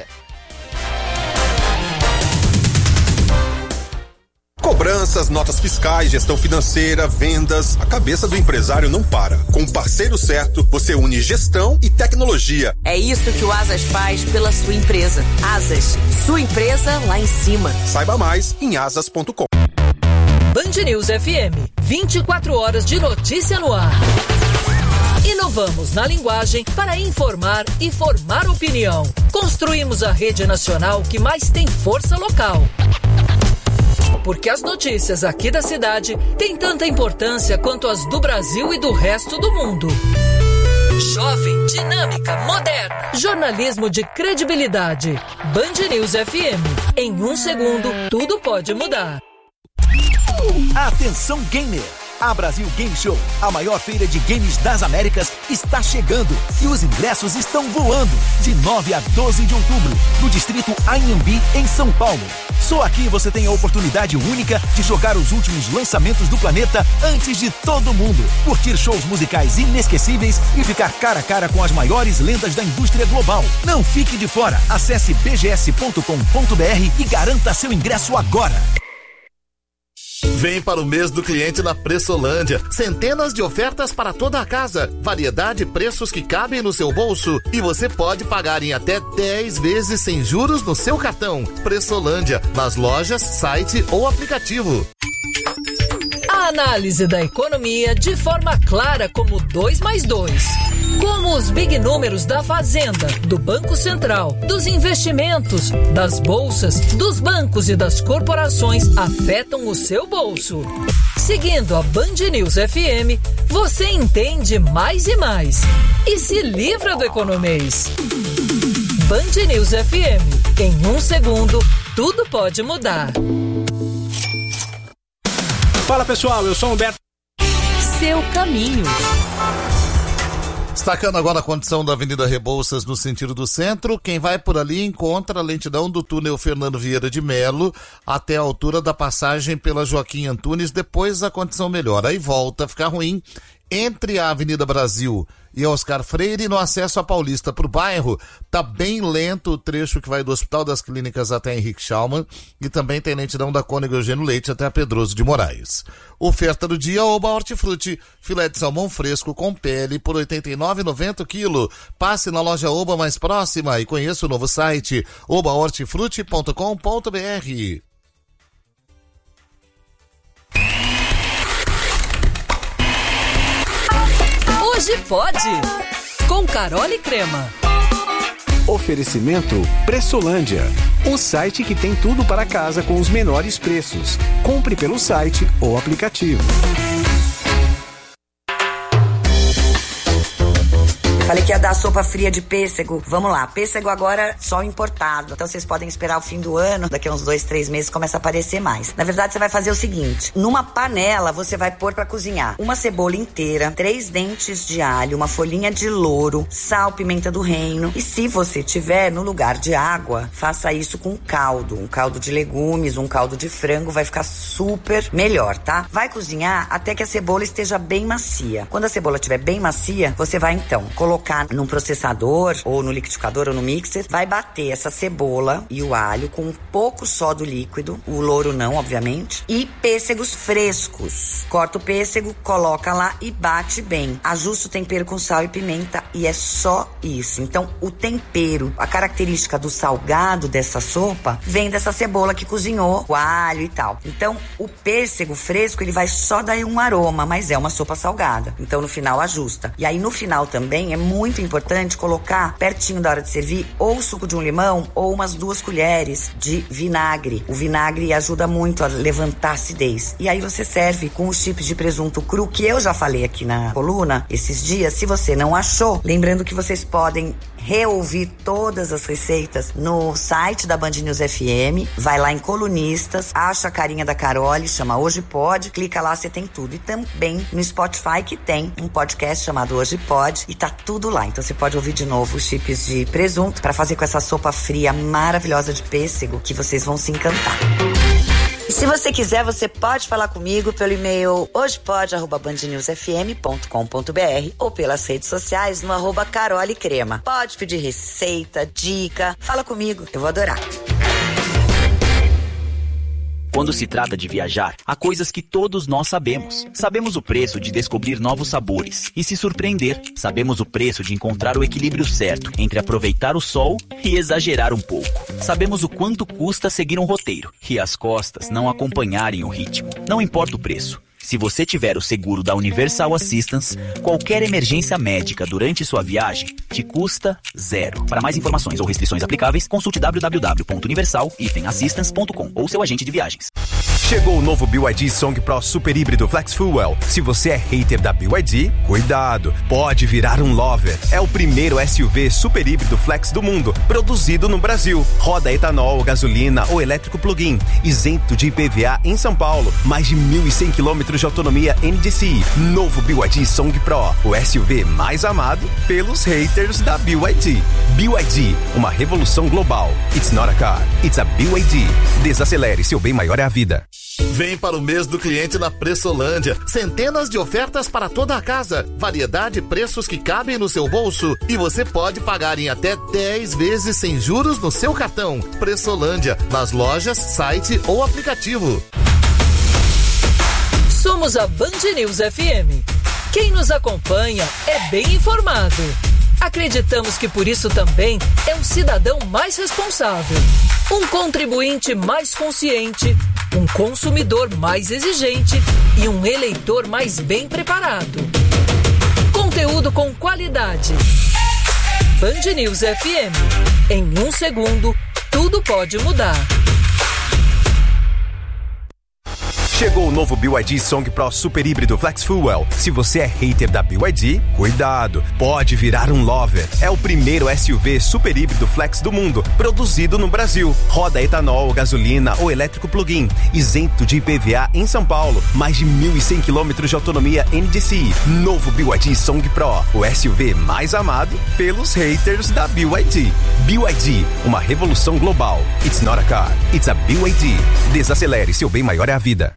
S14: Cobranças, notas fiscais, gestão financeira, vendas. A cabeça do empresário não para. Com o parceiro certo, você une gestão e tecnologia.
S15: É isso que o Asas faz pela sua empresa. Asas, sua empresa lá em cima.
S14: Saiba mais em asas ponto com.
S5: Band News F M, vinte e quatro horas de notícia no ar. Inovamos na linguagem para informar e formar opinião. Construímos a rede nacional que mais tem força local. Porque as notícias aqui da cidade têm tanta importância quanto as do Brasil e do resto do mundo. Jovem, dinâmica, moderna. Jornalismo de credibilidade. Band News F M. Em um segundo, tudo pode mudar.
S16: Atenção gamer! A Brasil Game Show, a maior feira de games das Américas, está chegando e os ingressos estão voando de nove a doze de outubro, no distrito Anhembi, em São Paulo. Só aqui você tem a oportunidade única de jogar os últimos lançamentos do planeta antes de todo mundo, curtir shows musicais inesquecíveis e ficar cara a cara com as maiores lendas da indústria global. Não fique de fora, acesse b g s ponto com ponto b r e garanta seu ingresso agora.
S8: Vem para o mês do cliente na Pressolândia. Centenas de ofertas para toda a casa. Variedade e preços que cabem no seu bolso. E você pode pagar em até dez vezes sem juros no seu cartão. Pressolândia, nas lojas, site ou aplicativo.
S5: A análise da economia de forma clara como dois mais dois. Como os big números da Fazenda, do Banco Central, dos investimentos, das bolsas, dos bancos e das corporações afetam o seu bolso. Seguindo a Band News F M, você entende mais e mais e se livra do economês. Band News F M. Em um segundo, tudo pode mudar.
S17: Fala pessoal, eu sou o Humberto.
S15: Seu caminho.
S8: Destacando agora a condição da Avenida Rebouças no sentido do centro, quem vai por ali encontra a lentidão do túnel Fernando Vieira de Melo até a altura da passagem pela Joaquim Antunes, depois a condição melhora. Aí volta a ficar ruim entre a Avenida Brasil e a Oscar Freire no acesso à Paulista para o bairro. Tá bem lento o trecho que vai do Hospital das Clínicas até Henrique Schaumann e também tem lentidão da Cônego Eugênio Leite até a Pedroso de Moraes. Oferta do dia, Oba Hortifruti, filé de salmão fresco com pele por oitenta e nove reais e noventa centavos o quilo. Passe na loja Oba mais próxima e conheça o novo site oba hortifruti ponto com ponto b r.
S5: Hoje pode, com Carol e Crema.
S17: Oferecimento Pressolândia, o site que tem tudo para casa com os menores preços. Compre pelo site ou aplicativo.
S18: Falei que ia dar sopa fria de pêssego. Vamos lá, pêssego agora só importado. Então vocês podem esperar o fim do ano, daqui a uns dois, três meses começa a aparecer mais. Na verdade, você vai fazer o seguinte: numa panela você vai pôr pra cozinhar uma cebola inteira, três dentes de alho, uma folhinha de louro, sal, pimenta do reino. E se você tiver no lugar de água, faça isso com caldo. Um caldo de legumes, um caldo de frango, vai ficar super melhor, tá? Vai cozinhar até que a cebola esteja bem macia. Quando a cebola estiver bem macia, você vai então colocar colocar num processador ou no liquidificador ou no mixer, vai bater essa cebola e o alho com um pouco só do líquido, o louro não, obviamente, e pêssegos frescos. Corta o pêssego, coloca lá e bate bem. Ajusta o tempero com sal e pimenta e é só isso. Então, o tempero, a característica do salgado dessa sopa vem dessa cebola que cozinhou, o alho e tal. Então, o pêssego fresco, ele vai só dar um aroma, mas é uma sopa salgada. Então, no final, ajusta. E aí, no final também, é muito importante colocar pertinho da hora de servir ou suco de um limão ou umas duas colheres de vinagre. O vinagre ajuda muito a levantar a acidez. E aí você serve com os chips de presunto cru, que eu já falei aqui na coluna esses dias. Se você não achou, lembrando que vocês podem reouvir todas as receitas no site da Band News F M, vai lá em colunistas, acha a carinha da Carole, chama Hoje Pode, clica lá, você tem tudo. E também no Spotify, que tem um podcast chamado Hoje Pode, e tá tudo lá. Então você pode ouvir de novo os chips de presunto para fazer com essa sopa fria maravilhosa de pêssego, que vocês vão se encantar. E se você quiser, você pode falar comigo pelo e-mail hojepode arroba band news f m ponto com ponto b r ou pelas redes sociais no arroba Carole Crema. Pode pedir receita, dica, fala comigo, eu vou adorar.
S19: Quando se trata de viajar, há coisas que todos nós sabemos. Sabemos o preço de descobrir novos sabores e se surpreender. Sabemos o preço de encontrar o equilíbrio certo entre aproveitar o sol e exagerar um pouco. Sabemos o quanto custa seguir um roteiro e as costas não acompanharem o ritmo. Não importa o preço. Se você tiver o seguro da Universal Assistance, qualquer emergência médica durante sua viagem te custa zero. Para mais informações ou restrições aplicáveis, consulte w w w ponto universal assistance ponto com ou seu agente de viagens.
S9: Chegou o novo B Y D Song Pro Super Híbrido Flex Fuel. Se você é hater da B Y D, cuidado, pode virar um lover. É o primeiro S U V super híbrido flex do mundo, produzido no Brasil. Roda etanol, gasolina ou elétrico plug-in, isento de I P V A em São Paulo. Mais de mil e cem quilômetros de autonomia N D C I. Novo B Y D Song Pro, o S U V mais amado pelos haters da B Y D. B Y D, uma revolução global. It's not a car, it's a B Y D. Desacelere, seu bem maior é a vida.
S8: Vem para o mês do cliente na Pressolândia. Centenas de ofertas para toda a casa. Variedade e preços que cabem no seu bolso. E você pode pagar em até dez vezes sem juros no seu cartão. Pressolândia, nas lojas, site ou aplicativo.
S5: Somos a Band News F M. Quem nos acompanha é bem informado. Acreditamos que por isso também é um cidadão mais responsável, um contribuinte mais consciente, um consumidor mais exigente e um eleitor mais bem preparado. Com Conteúdo com qualidade. Band News F M. Em um segundo, tudo pode mudar.
S9: Chegou o novo B Y D Song Pro Super Híbrido Flex Fuel. Se você é hater da B Y D, cuidado, pode virar um lover. É o primeiro S U V super híbrido flex do mundo, produzido no Brasil. Roda etanol, gasolina ou elétrico plug-in, isento de I P V A em São Paulo. Mais de mil e cem quilômetros de autonomia N D C I. Novo B Y D Song Pro, o S U V mais amado pelos haters da B Y D. B Y D, uma revolução global. It's not a car, it's a B Y D. Desacelere, seu bem maior é a vida.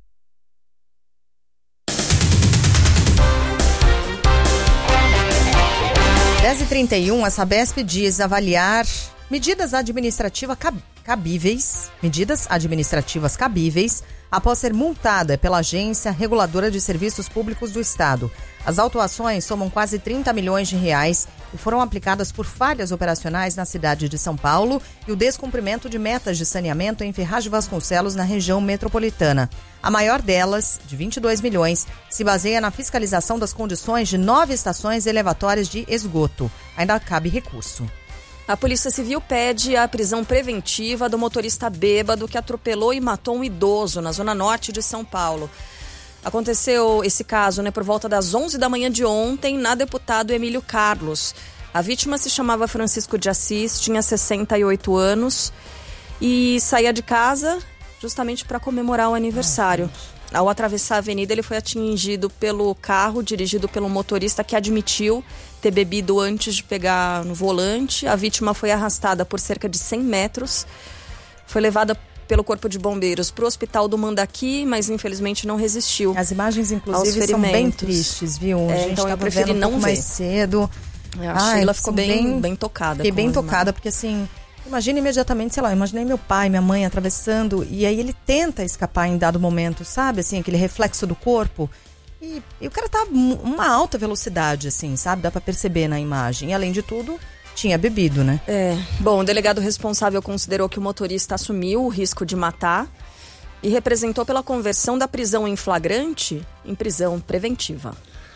S3: dez e trinta e um, a Sabesp diz avaliar medidas administrativas cab- cabíveis, medidas administrativas cabíveis após ser multada pela Agência Reguladora de Serviços Públicos do Estado. As autuações somam quase trinta milhões de reais e foram aplicadas por falhas operacionais na cidade de São Paulo e o descumprimento de metas de saneamento em Ferraz de Vasconcelos, na região metropolitana. A maior delas, de vinte e dois milhões, se baseia na fiscalização das condições de nove estações elevatórias de esgoto. Ainda cabe recurso.
S2: A Polícia Civil pede a prisão preventiva do motorista bêbado que atropelou e matou um idoso na zona norte de São Paulo. Aconteceu esse caso, né, por volta das onze da manhã de ontem, na Deputado Emílio Carlos. A vítima se chamava Francisco de Assis, tinha sessenta e oito anos e saía de casa justamente para comemorar o aniversário. Ao atravessar a avenida, ele foi atingido pelo carro dirigido pelo motorista que admitiu ter bebido antes de pegar no volante. A vítima foi arrastada por cerca de cem metros, foi levada pelo Corpo de Bombeiros para o Hospital do Mandaqui, mas infelizmente não resistiu.
S3: As imagens, inclusive, são bem tristes, viu?
S2: É,
S3: a gente
S2: então eu
S3: tava
S2: preferi
S3: vendo um
S2: não
S3: pouco
S2: ver.
S3: mais cedo.
S2: A
S3: Ai,
S2: Sheila ficou
S3: assim,
S2: bem, bem tocada.
S3: Fiquei
S2: com
S3: bem
S2: a
S3: tocada,
S2: imagem.
S3: porque assim, imagina imediatamente, sei lá, imaginei meu pai, minha mãe atravessando, e aí ele tenta escapar em dado momento, sabe? Assim, aquele reflexo do corpo. E, e o cara tá uma alta velocidade, assim, sabe? Dá pra perceber na imagem. E além de tudo, tinha bebido, né?
S2: É. Bom, o delegado responsável considerou que o motorista assumiu o risco de matar e representou pela conversão da prisão em flagrante em prisão preventiva.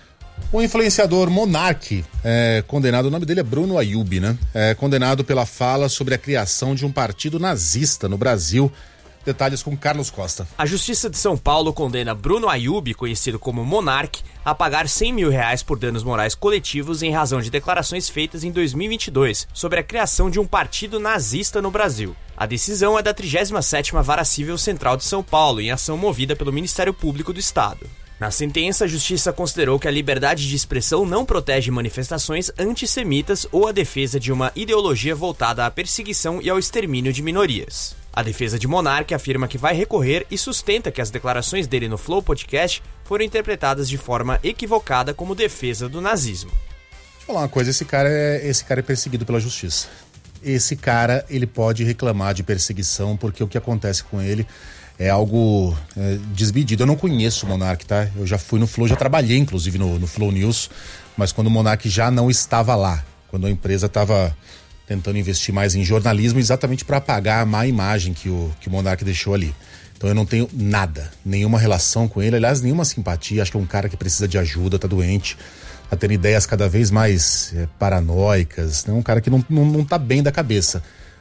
S11: O influenciador Monark, é, condenado, o nome dele é Bruno Ayub, né? É condenado pela fala sobre a criação de um partido nazista no Brasil. Detalhes com Carlos Costa.
S20: A Justiça de São Paulo condena Bruno Ayub, conhecido como Monark, a pagar cem mil reais por danos morais coletivos em razão de declarações feitas em dois mil e vinte e dois sobre a criação de um partido nazista no Brasil. A decisão é da trigésima sétima Vara Civil Central de São Paulo, em ação movida pelo Ministério Público do Estado. Na sentença, a Justiça considerou que a liberdade de expressão não protege manifestações antissemitas ou a defesa de uma ideologia voltada à perseguição e ao extermínio de minorias. A defesa de Monark afirma que vai recorrer e sustenta que as declarações dele no Flow Podcast foram interpretadas de forma equivocada como defesa do nazismo.
S11: Deixa eu falar uma coisa, esse cara é, esse cara é perseguido pela Justiça. Esse cara, ele pode reclamar de perseguição, porque o que acontece com ele é algo é, desmedido. Eu não conheço o Monark, tá? Eu já fui no Flow, já trabalhei inclusive no, no Flow News, mas quando o Monark já não estava lá, quando a empresa estava tentando investir mais em jornalismo, exatamente para apagar a má imagem que o, que o Monark deixou ali. Então eu não tenho nada, nenhuma relação com ele, aliás, nenhuma simpatia. Acho que é um cara que precisa de ajuda, tá doente, tá tendo ideias cada vez mais é, paranoicas, né? Um cara que não, não, não tá bem da cabeça.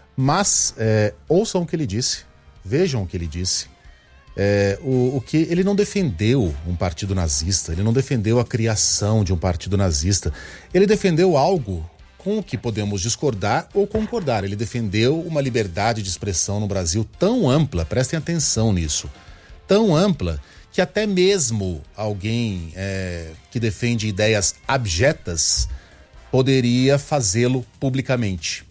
S11: Mas é, ouçam o que ele disse, vejam o que ele disse. É, o, o que ele não defendeu um partido nazista, ele não defendeu a criação de um partido nazista, ele defendeu algo com o que podemos discordar ou concordar. Ele defendeu uma liberdade de expressão no Brasil tão ampla, prestem atenção nisso, tão ampla que até mesmo alguém é, que defende ideias abjetas poderia fazê-lo publicamente.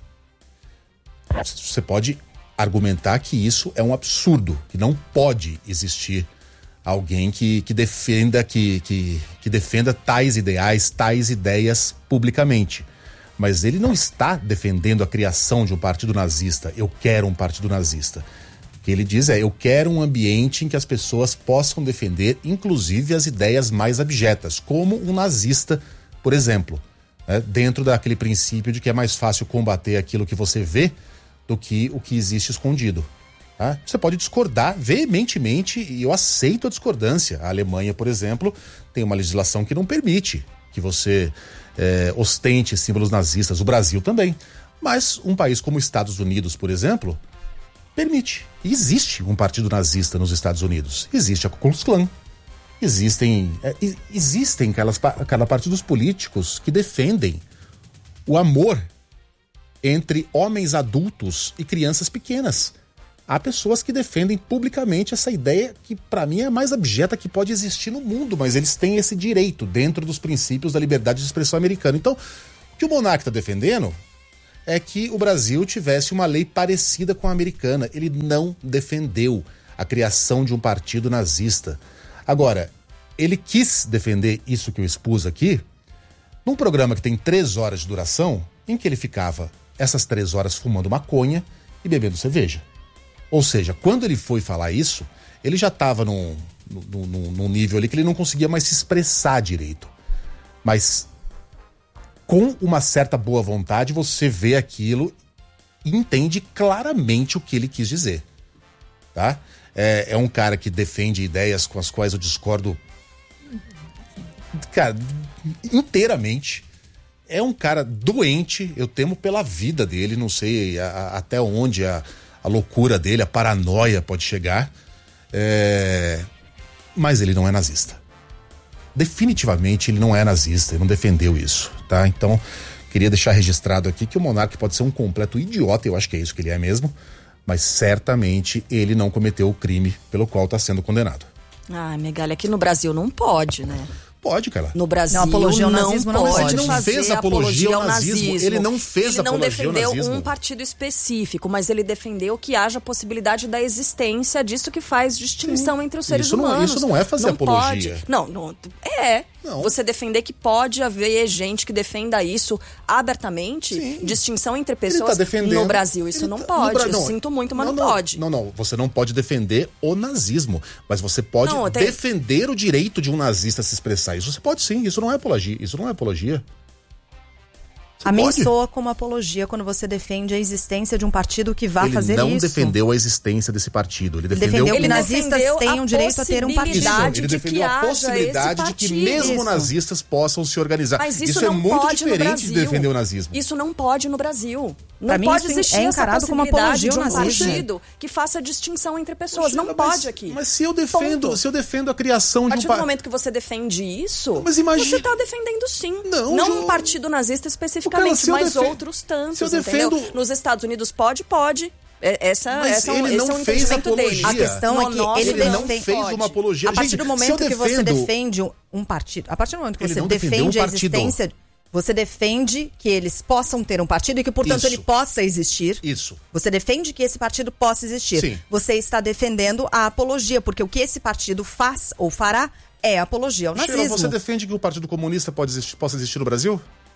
S11: Você pode argumentar que isso é um absurdo, que não pode existir alguém que, que, defenda, que, que, que defenda tais ideais, tais ideias publicamente. Mas ele não está defendendo a criação de um partido nazista. Eu quero um partido nazista. O que ele diz é, eu quero um ambiente em que as pessoas possam defender, inclusive, as ideias mais abjetas, como um nazista, por exemplo, né? Dentro daquele princípio de que é mais fácil combater aquilo que você vê do que o que existe escondido. Tá? Você pode discordar veementemente, e eu aceito a discordância. A Alemanha, por exemplo, tem uma legislação que não permite que você é, ostente símbolos nazistas, o Brasil também. Mas um país como os Estados Unidos, por exemplo, permite. E existe um partido nazista nos Estados Unidos. Existe a Ku Klux Klan. Existem, é, existem aquelas, aquelas partidos políticos que defendem o amor entre homens adultos e crianças pequenas. Há pessoas que defendem publicamente essa ideia que, para mim, é a mais abjeta que pode existir no mundo, mas eles têm esse direito dentro dos princípios da liberdade de expressão americana. Então, o que o Monark está defendendo é que o Brasil tivesse uma lei parecida com a americana. Ele não defendeu a criação de um partido nazista. Agora, ele quis defender isso que eu expus aqui num programa que tem três horas de duração, em que ele ficava essas três horas fumando maconha e bebendo cerveja. Ou seja, quando ele foi falar isso, ele já estava num, num, num, num nível ali que ele não conseguia mais se expressar direito. Mas com uma certa boa vontade, você vê aquilo e entende claramente o que ele quis dizer. Tá? É, é um cara que defende ideias com as quais eu discordo, cara, inteiramente. É um cara doente, eu temo pela vida dele, não sei a, a, até onde a, a loucura dele, a paranoia pode chegar. É... Mas ele não é nazista. Definitivamente ele não é nazista, ele não defendeu isso, tá? Então, queria deixar registrado aqui que o Monark pode ser um completo idiota, eu acho que é isso que ele é mesmo, mas certamente ele não cometeu o crime pelo qual está sendo condenado.
S2: Ah, Megali, aqui no Brasil não pode, né?
S11: Pode, cara.
S2: No Brasil
S3: não, apologia ao
S2: não
S3: nazismo
S2: pode.
S3: não
S11: Ele não
S2: fazer
S11: fez apologia ao nazismo.
S2: nazismo.
S11: Ele não fez
S2: ele não
S11: apologia ao
S2: defendeu
S11: nazismo.
S2: um partido específico, mas ele defendeu que haja a possibilidade da existência disso que faz distinção Sim. entre os seres
S11: isso
S2: humanos.
S11: Não, isso não é fazer
S2: não
S11: apologia.
S2: Pode. Não, não, é. Não. Você defender que pode haver gente que defenda isso abertamente, Sim. distinção entre pessoas
S11: tá
S2: no Brasil. Isso não
S11: tá,
S2: pode.
S11: Bra...
S2: Eu
S11: não,
S2: sinto muito, mas
S11: não,
S2: não,
S11: não
S2: pode.
S11: Não, não. Você não pode defender o nazismo, mas você pode não, tenho... defender o direito de um nazista se expressar. Isso você pode sim. Isso não é apologia. Isso não é apologia. Você
S3: a mim
S11: pode.
S3: soa como apologia quando você defende a existência de um partido que vá
S11: ele
S3: fazer isso.
S11: Ele não defendeu a existência desse partido. Ele defendeu,
S3: defendeu que
S11: ele
S3: nazistas tenham direito a ter um partido.
S11: Ele defendeu a possibilidade de que mesmo isso. nazistas possam se organizar.
S2: Mas isso,
S11: isso
S2: não
S11: é muito
S2: pode
S11: diferente de defender o nazismo.
S2: Isso não pode no Brasil. Não
S3: pra
S2: pode
S3: mim,
S2: existir
S3: é
S2: essa
S3: encarado como
S2: possibilidade
S3: apologia
S2: de um
S3: ao nazismo.
S2: partido que faça distinção entre pessoas.
S11: Poxa,
S2: não
S11: mas,
S2: pode aqui.
S11: Mas se eu defendo,
S2: Ponto.
S11: se eu defendo a criação
S2: a
S11: de um
S2: partir
S11: pa...
S2: do momento que você defende isso,
S11: mas imagine...
S2: você está defendendo sim.
S11: Não,
S2: não
S11: jo...
S2: um partido nazista especificamente,
S11: cara,
S2: mas
S11: defe...
S2: outros tantos,
S11: se eu defendo...
S2: entendeu? Nos Estados Unidos pode, pode. Essa,
S11: mas
S2: essa,
S11: ele
S2: esse
S11: não
S2: é um
S11: fez
S2: entendimento
S11: apologia.
S2: dele.
S3: A questão
S2: no
S3: é que
S2: nosso,
S3: ele,
S11: ele não
S3: defende,
S11: fez uma apologia.
S3: A partir
S11: Gente,
S3: do momento que
S11: defendo...
S3: você defende um partido, a partir do momento que
S11: ele
S3: você defende um a existência, você defende que eles possam ter um partido e que, portanto,
S11: Isso.
S3: ele possa existir.
S11: Isso.
S3: Você defende que esse partido possa existir.
S11: Sim.
S3: Você está defendendo a apologia, porque o que esse partido faz ou fará é apologia ao nazismo.
S11: Sheila, você defende que o Partido Comunista pode existir, possa existir no Brasil?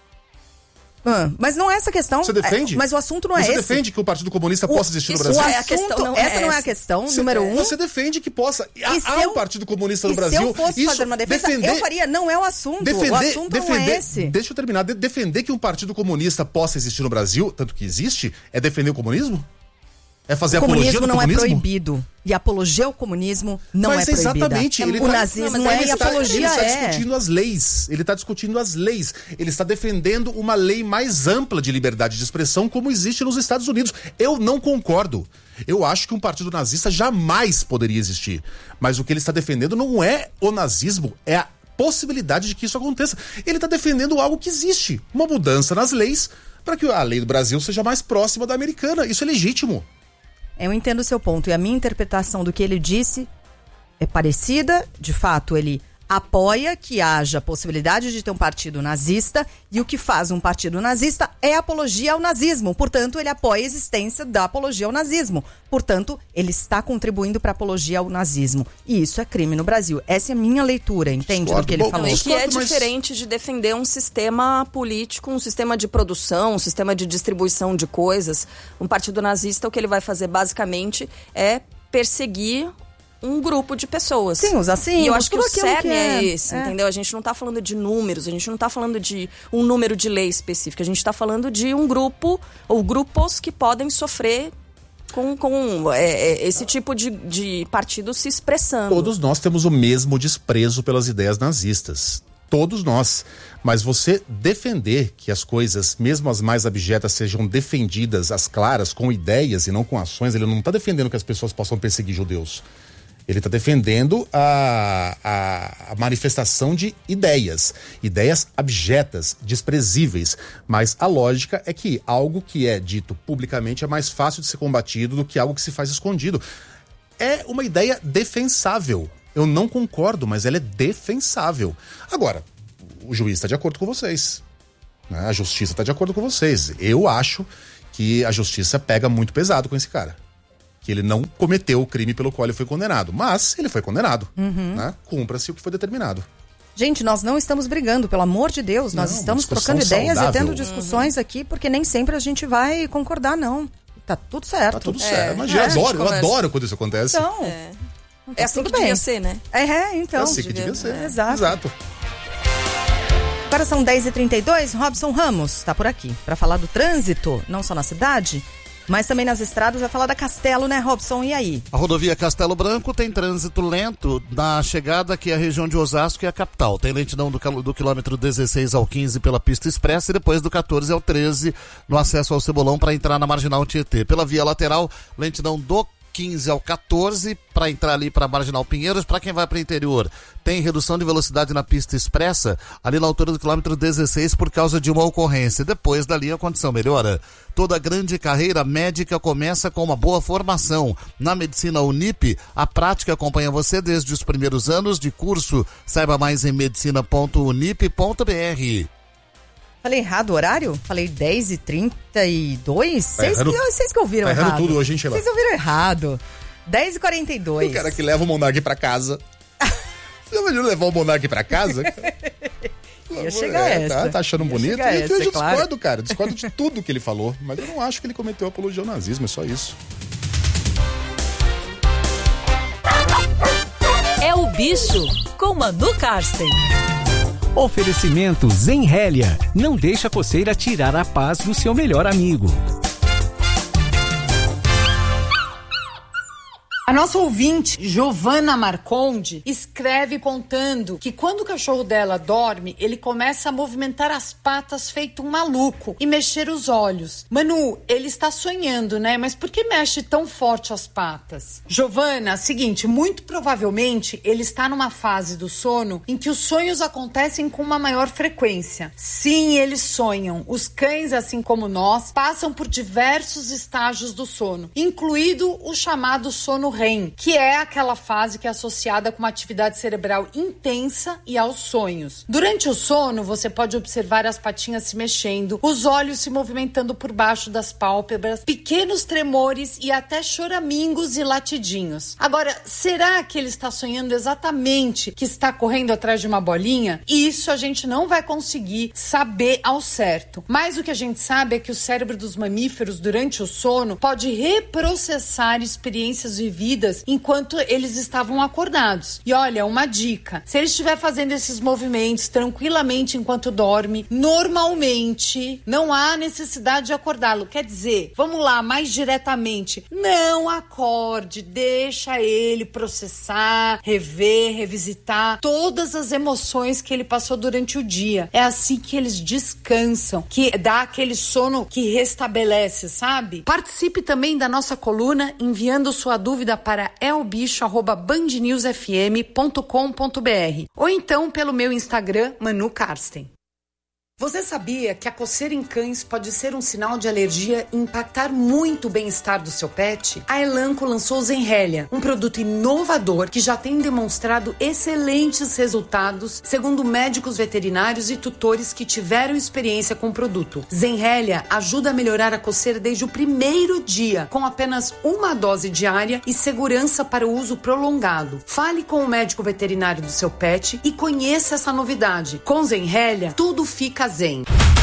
S3: Ah, mas não é essa a questão.
S11: Você defende?
S3: É, mas o assunto não
S11: você
S3: é esse.
S11: Você defende que o Partido Comunista
S3: o,
S11: possa existir no
S3: isso
S11: Brasil?
S3: É a questão, não essa é não é a questão,
S11: você,
S3: número um.
S11: Você defende que possa...
S3: E
S11: há, há
S3: eu,
S11: um Partido Comunista no
S3: e
S11: Brasil...
S3: se eu fosse
S11: isso,
S3: fazer uma defesa,
S11: defender,
S3: eu faria. Não é o assunto.
S11: Defender,
S3: o assunto
S11: defender,
S3: não é esse.
S11: Deixa eu terminar. De, defender que um Partido Comunista possa existir no Brasil, tanto que existe, é defender o comunismo? É fazer
S3: o
S11: apologia
S3: comunismo
S11: do
S3: não
S11: comunismo?
S3: é proibido. E apologia ao comunismo não
S11: Mas
S3: é proibida.
S11: exatamente. Ele
S3: o
S11: tá,
S3: nazismo
S11: não,
S3: é
S11: ele
S3: e a
S11: está,
S3: apologia
S11: ele está
S3: é.
S11: discutindo as leis. Ele está discutindo as leis. Ele está defendendo uma lei mais ampla de liberdade de expressão como existe nos Estados Unidos. Eu não concordo. Eu acho que um partido nazista jamais poderia existir. Mas o que ele está defendendo não é o nazismo, é a possibilidade de que isso aconteça. Ele está defendendo algo que existe. Uma mudança nas leis para que a lei do Brasil seja mais próxima da americana. Isso é legítimo.
S3: Eu entendo o seu ponto e a minha interpretação do que ele disse é parecida. De fato, ele apoia que haja possibilidade de ter um partido nazista e o que faz um partido nazista é apologia ao nazismo. Portanto, ele apoia a existência da apologia ao nazismo. Portanto, ele está contribuindo para a apologia ao nazismo. E isso é crime no Brasil. Essa é a minha leitura, entende,
S11: Discordo.
S3: do que ele
S11: Bom,
S3: falou.
S2: E que é
S11: mas...
S2: diferente de defender um sistema político, um sistema de produção, um sistema de distribuição de coisas. Um partido nazista, o que ele vai fazer basicamente é perseguir um grupo de pessoas.
S3: Sim, os assim.
S2: E eu acho que o cerne
S3: que
S2: é,
S3: é
S2: esse,
S3: é.
S2: entendeu? A gente não tá falando de números, a gente não tá falando de um número de lei específica, a gente tá falando de um grupo, ou grupos que podem sofrer com, com é, é, esse tipo de, de partido se expressando.
S11: Todos nós temos o mesmo desprezo pelas ideias nazistas. Todos nós. Mas você defender que as coisas, mesmo as mais abjetas, sejam defendidas às claras, com ideias e não com ações, ele não está defendendo que as pessoas possam perseguir judeus. Ele está defendendo a, a, a manifestação de ideias, ideias abjetas, desprezíveis. Mas a lógica é que algo que é dito publicamente é mais fácil de ser combatido do que algo que se faz escondido. É uma ideia defensável. Eu não concordo, mas ela é defensável. Agora, o juiz está de acordo com vocês, né? A justiça está de acordo com vocês. Eu acho que a justiça pega muito pesado com esse cara. Que ele não cometeu o crime pelo qual ele foi condenado. Mas ele foi condenado.
S3: Uhum.
S11: Né? Cumpra-se o que foi determinado.
S3: Gente, nós não estamos brigando, pelo amor de Deus. Nós
S11: Não,
S3: estamos
S11: discussão
S3: trocando ideias
S11: saudável.
S3: e tendo discussões aqui, porque nem sempre a gente vai concordar, não. Tá tudo certo.
S11: Tá tudo
S3: É,
S11: certo. Mas
S3: é,
S11: eu
S3: a gente
S11: adoro, eu
S3: conversa.
S11: adoro quando isso acontece.
S3: Então,
S2: É,
S3: tá
S2: é assim
S3: tudo
S2: que devia
S3: bem.
S2: ser, né?
S3: É, é, então.
S11: É assim que devia ser.
S3: É, exato.
S11: Exato.
S3: Agora são dez e trinta e dois, Robson Ramos está por aqui para falar do trânsito, não só na cidade, mas também nas estradas. Vai falar da Castelo, né, Robson? E aí?
S8: A rodovia Castelo Branco tem trânsito lento na chegada que é a região de Osasco e a capital. Tem lentidão do, do quilômetro dezesseis ao quinze pela pista expressa e depois do quatorze ao treze no acesso ao Cebolão para entrar na Marginal Tietê. Pela via lateral, lentidão do quinze ao quatorze para entrar ali para Marginal Pinheiros. Para quem vai para o interior, tem redução de velocidade na pista expressa ali na altura do quilômetro dezesseis por causa de uma ocorrência. Depois dali a condição melhora. Toda grande carreira médica começa com uma boa formação. Na Medicina Unip, a prática acompanha você desde os primeiros anos de curso. Saiba mais em medicina ponto unip ponto b r.
S3: Falei errado o horário? Falei dez e trinta e dois?
S11: Tá
S3: Vocês
S11: errando-
S3: que, vocês que ouviram
S11: tá errando
S3: errado.
S11: tudo hoje, hein, Sheila?
S3: Vocês ouviram errado. dez e quarenta e dois.
S11: O cara que leva o Monark pra casa. Você já imagina levar o Monark pra casa?
S3: Ia chegar
S11: É,
S3: essa.
S11: Tá, tá achando
S3: Ia
S11: bonito?
S3: chegar
S11: E
S3: essa,
S11: eu
S3: é claro.
S11: discordo, cara. Discordo de tudo que ele falou. Mas eu não acho que ele cometeu apologia ao nazismo, é só isso.
S5: É o Bicho, com Manu Karsten.
S16: Oferecimento Zenrélia. Não deixa a coceira tirar a paz do seu melhor amigo.
S21: A nossa ouvinte, Giovana Marconde, escreve contando que quando o cachorro dela dorme, ele começa a movimentar as patas feito um maluco e mexer os olhos. Manu, ele está sonhando, né? Mas por que mexe tão forte as patas? Giovana, seguinte, muito provavelmente ele está numa fase do sono em que os sonhos acontecem com uma maior frequência. Sim, eles sonham. Os cães, assim como nós, passam por diversos estágios do sono, incluído o chamado sono R E M, que é aquela fase que é associada com uma atividade cerebral intensa e aos sonhos. Durante o sono, você pode observar as patinhas se mexendo, os olhos se movimentando por baixo das pálpebras, pequenos tremores e até choramingos e latidinhos. Agora, será que ele está sonhando exatamente que está correndo atrás de uma bolinha? Isso a gente não vai conseguir saber ao certo. Mas o que a gente sabe é que o cérebro dos mamíferos, durante o sono, pode reprocessar experiências vividas enquanto eles estavam acordados. E olha, uma dica: se ele estiver fazendo esses movimentos tranquilamente enquanto dorme, normalmente não há necessidade de acordá-lo. Quer dizer, vamos lá, mais diretamente, não acorde, deixa ele processar, rever, revisitar todas as emoções que ele passou durante o dia. É assim que eles descansam, que dá aquele sono que restabelece, sabe? Participe também da nossa coluna enviando sua dúvida para elbicho arroba band news f m ponto com ponto b r ou então pelo meu Instagram, Manu Karsten. Você sabia que a coceira em cães pode ser um sinal de alergia e impactar muito o bem-estar do seu pet? A Elanco lançou Zenrélia, um produto inovador que já tem demonstrado excelentes resultados, segundo médicos veterinários e tutores que tiveram experiência com o produto. Zenrélia ajuda a melhorar a coceira desde o primeiro dia, com apenas uma dose diária e segurança para o uso prolongado. Fale com o médico veterinário do seu pet e conheça essa novidade. Com Zenrélia, tudo fica zen.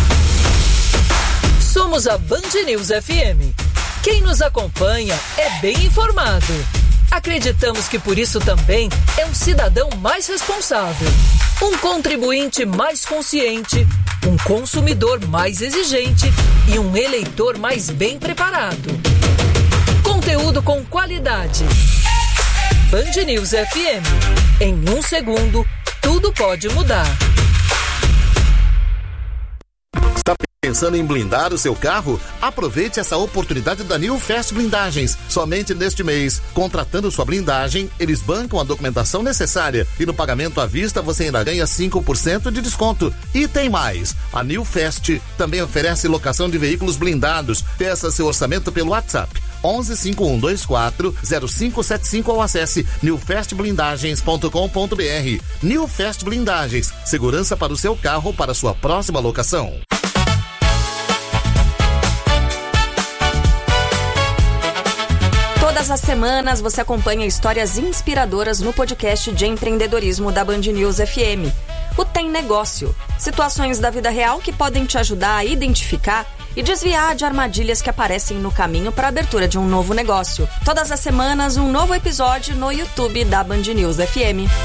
S5: Somos a Band News F M. Quem nos acompanha é bem informado. Acreditamos que por isso também é um cidadão mais responsável, um contribuinte mais consciente, um consumidor mais exigente e um eleitor mais bem preparado. Conteúdo com qualidade. Band News F M. Em um segundo, tudo pode mudar.
S8: pensando em blindar o seu carro? Aproveite essa oportunidade da New Fast Blindagens. Somente neste mês, contratando sua blindagem, eles bancam a documentação necessária e no pagamento à vista você ainda ganha cinco por cento de desconto. E tem mais, a New Fast também oferece locação de veículos blindados. Peça seu orçamento pelo WhatsApp onze cinco um dois quatro zero cinco sete cinco ou acesse new fast blindagens ponto com ponto b r. New Fast Blindagens, segurança para o seu carro para sua próxima locação.
S2: Todas as semanas você acompanha histórias inspiradoras no podcast de empreendedorismo da Band News F M. O Tem Negócio. Situações da vida real que podem te ajudar a identificar e desviar de armadilhas que aparecem no caminho para a abertura de um novo negócio. Todas as semanas, um novo episódio no YouTube da Band News F M.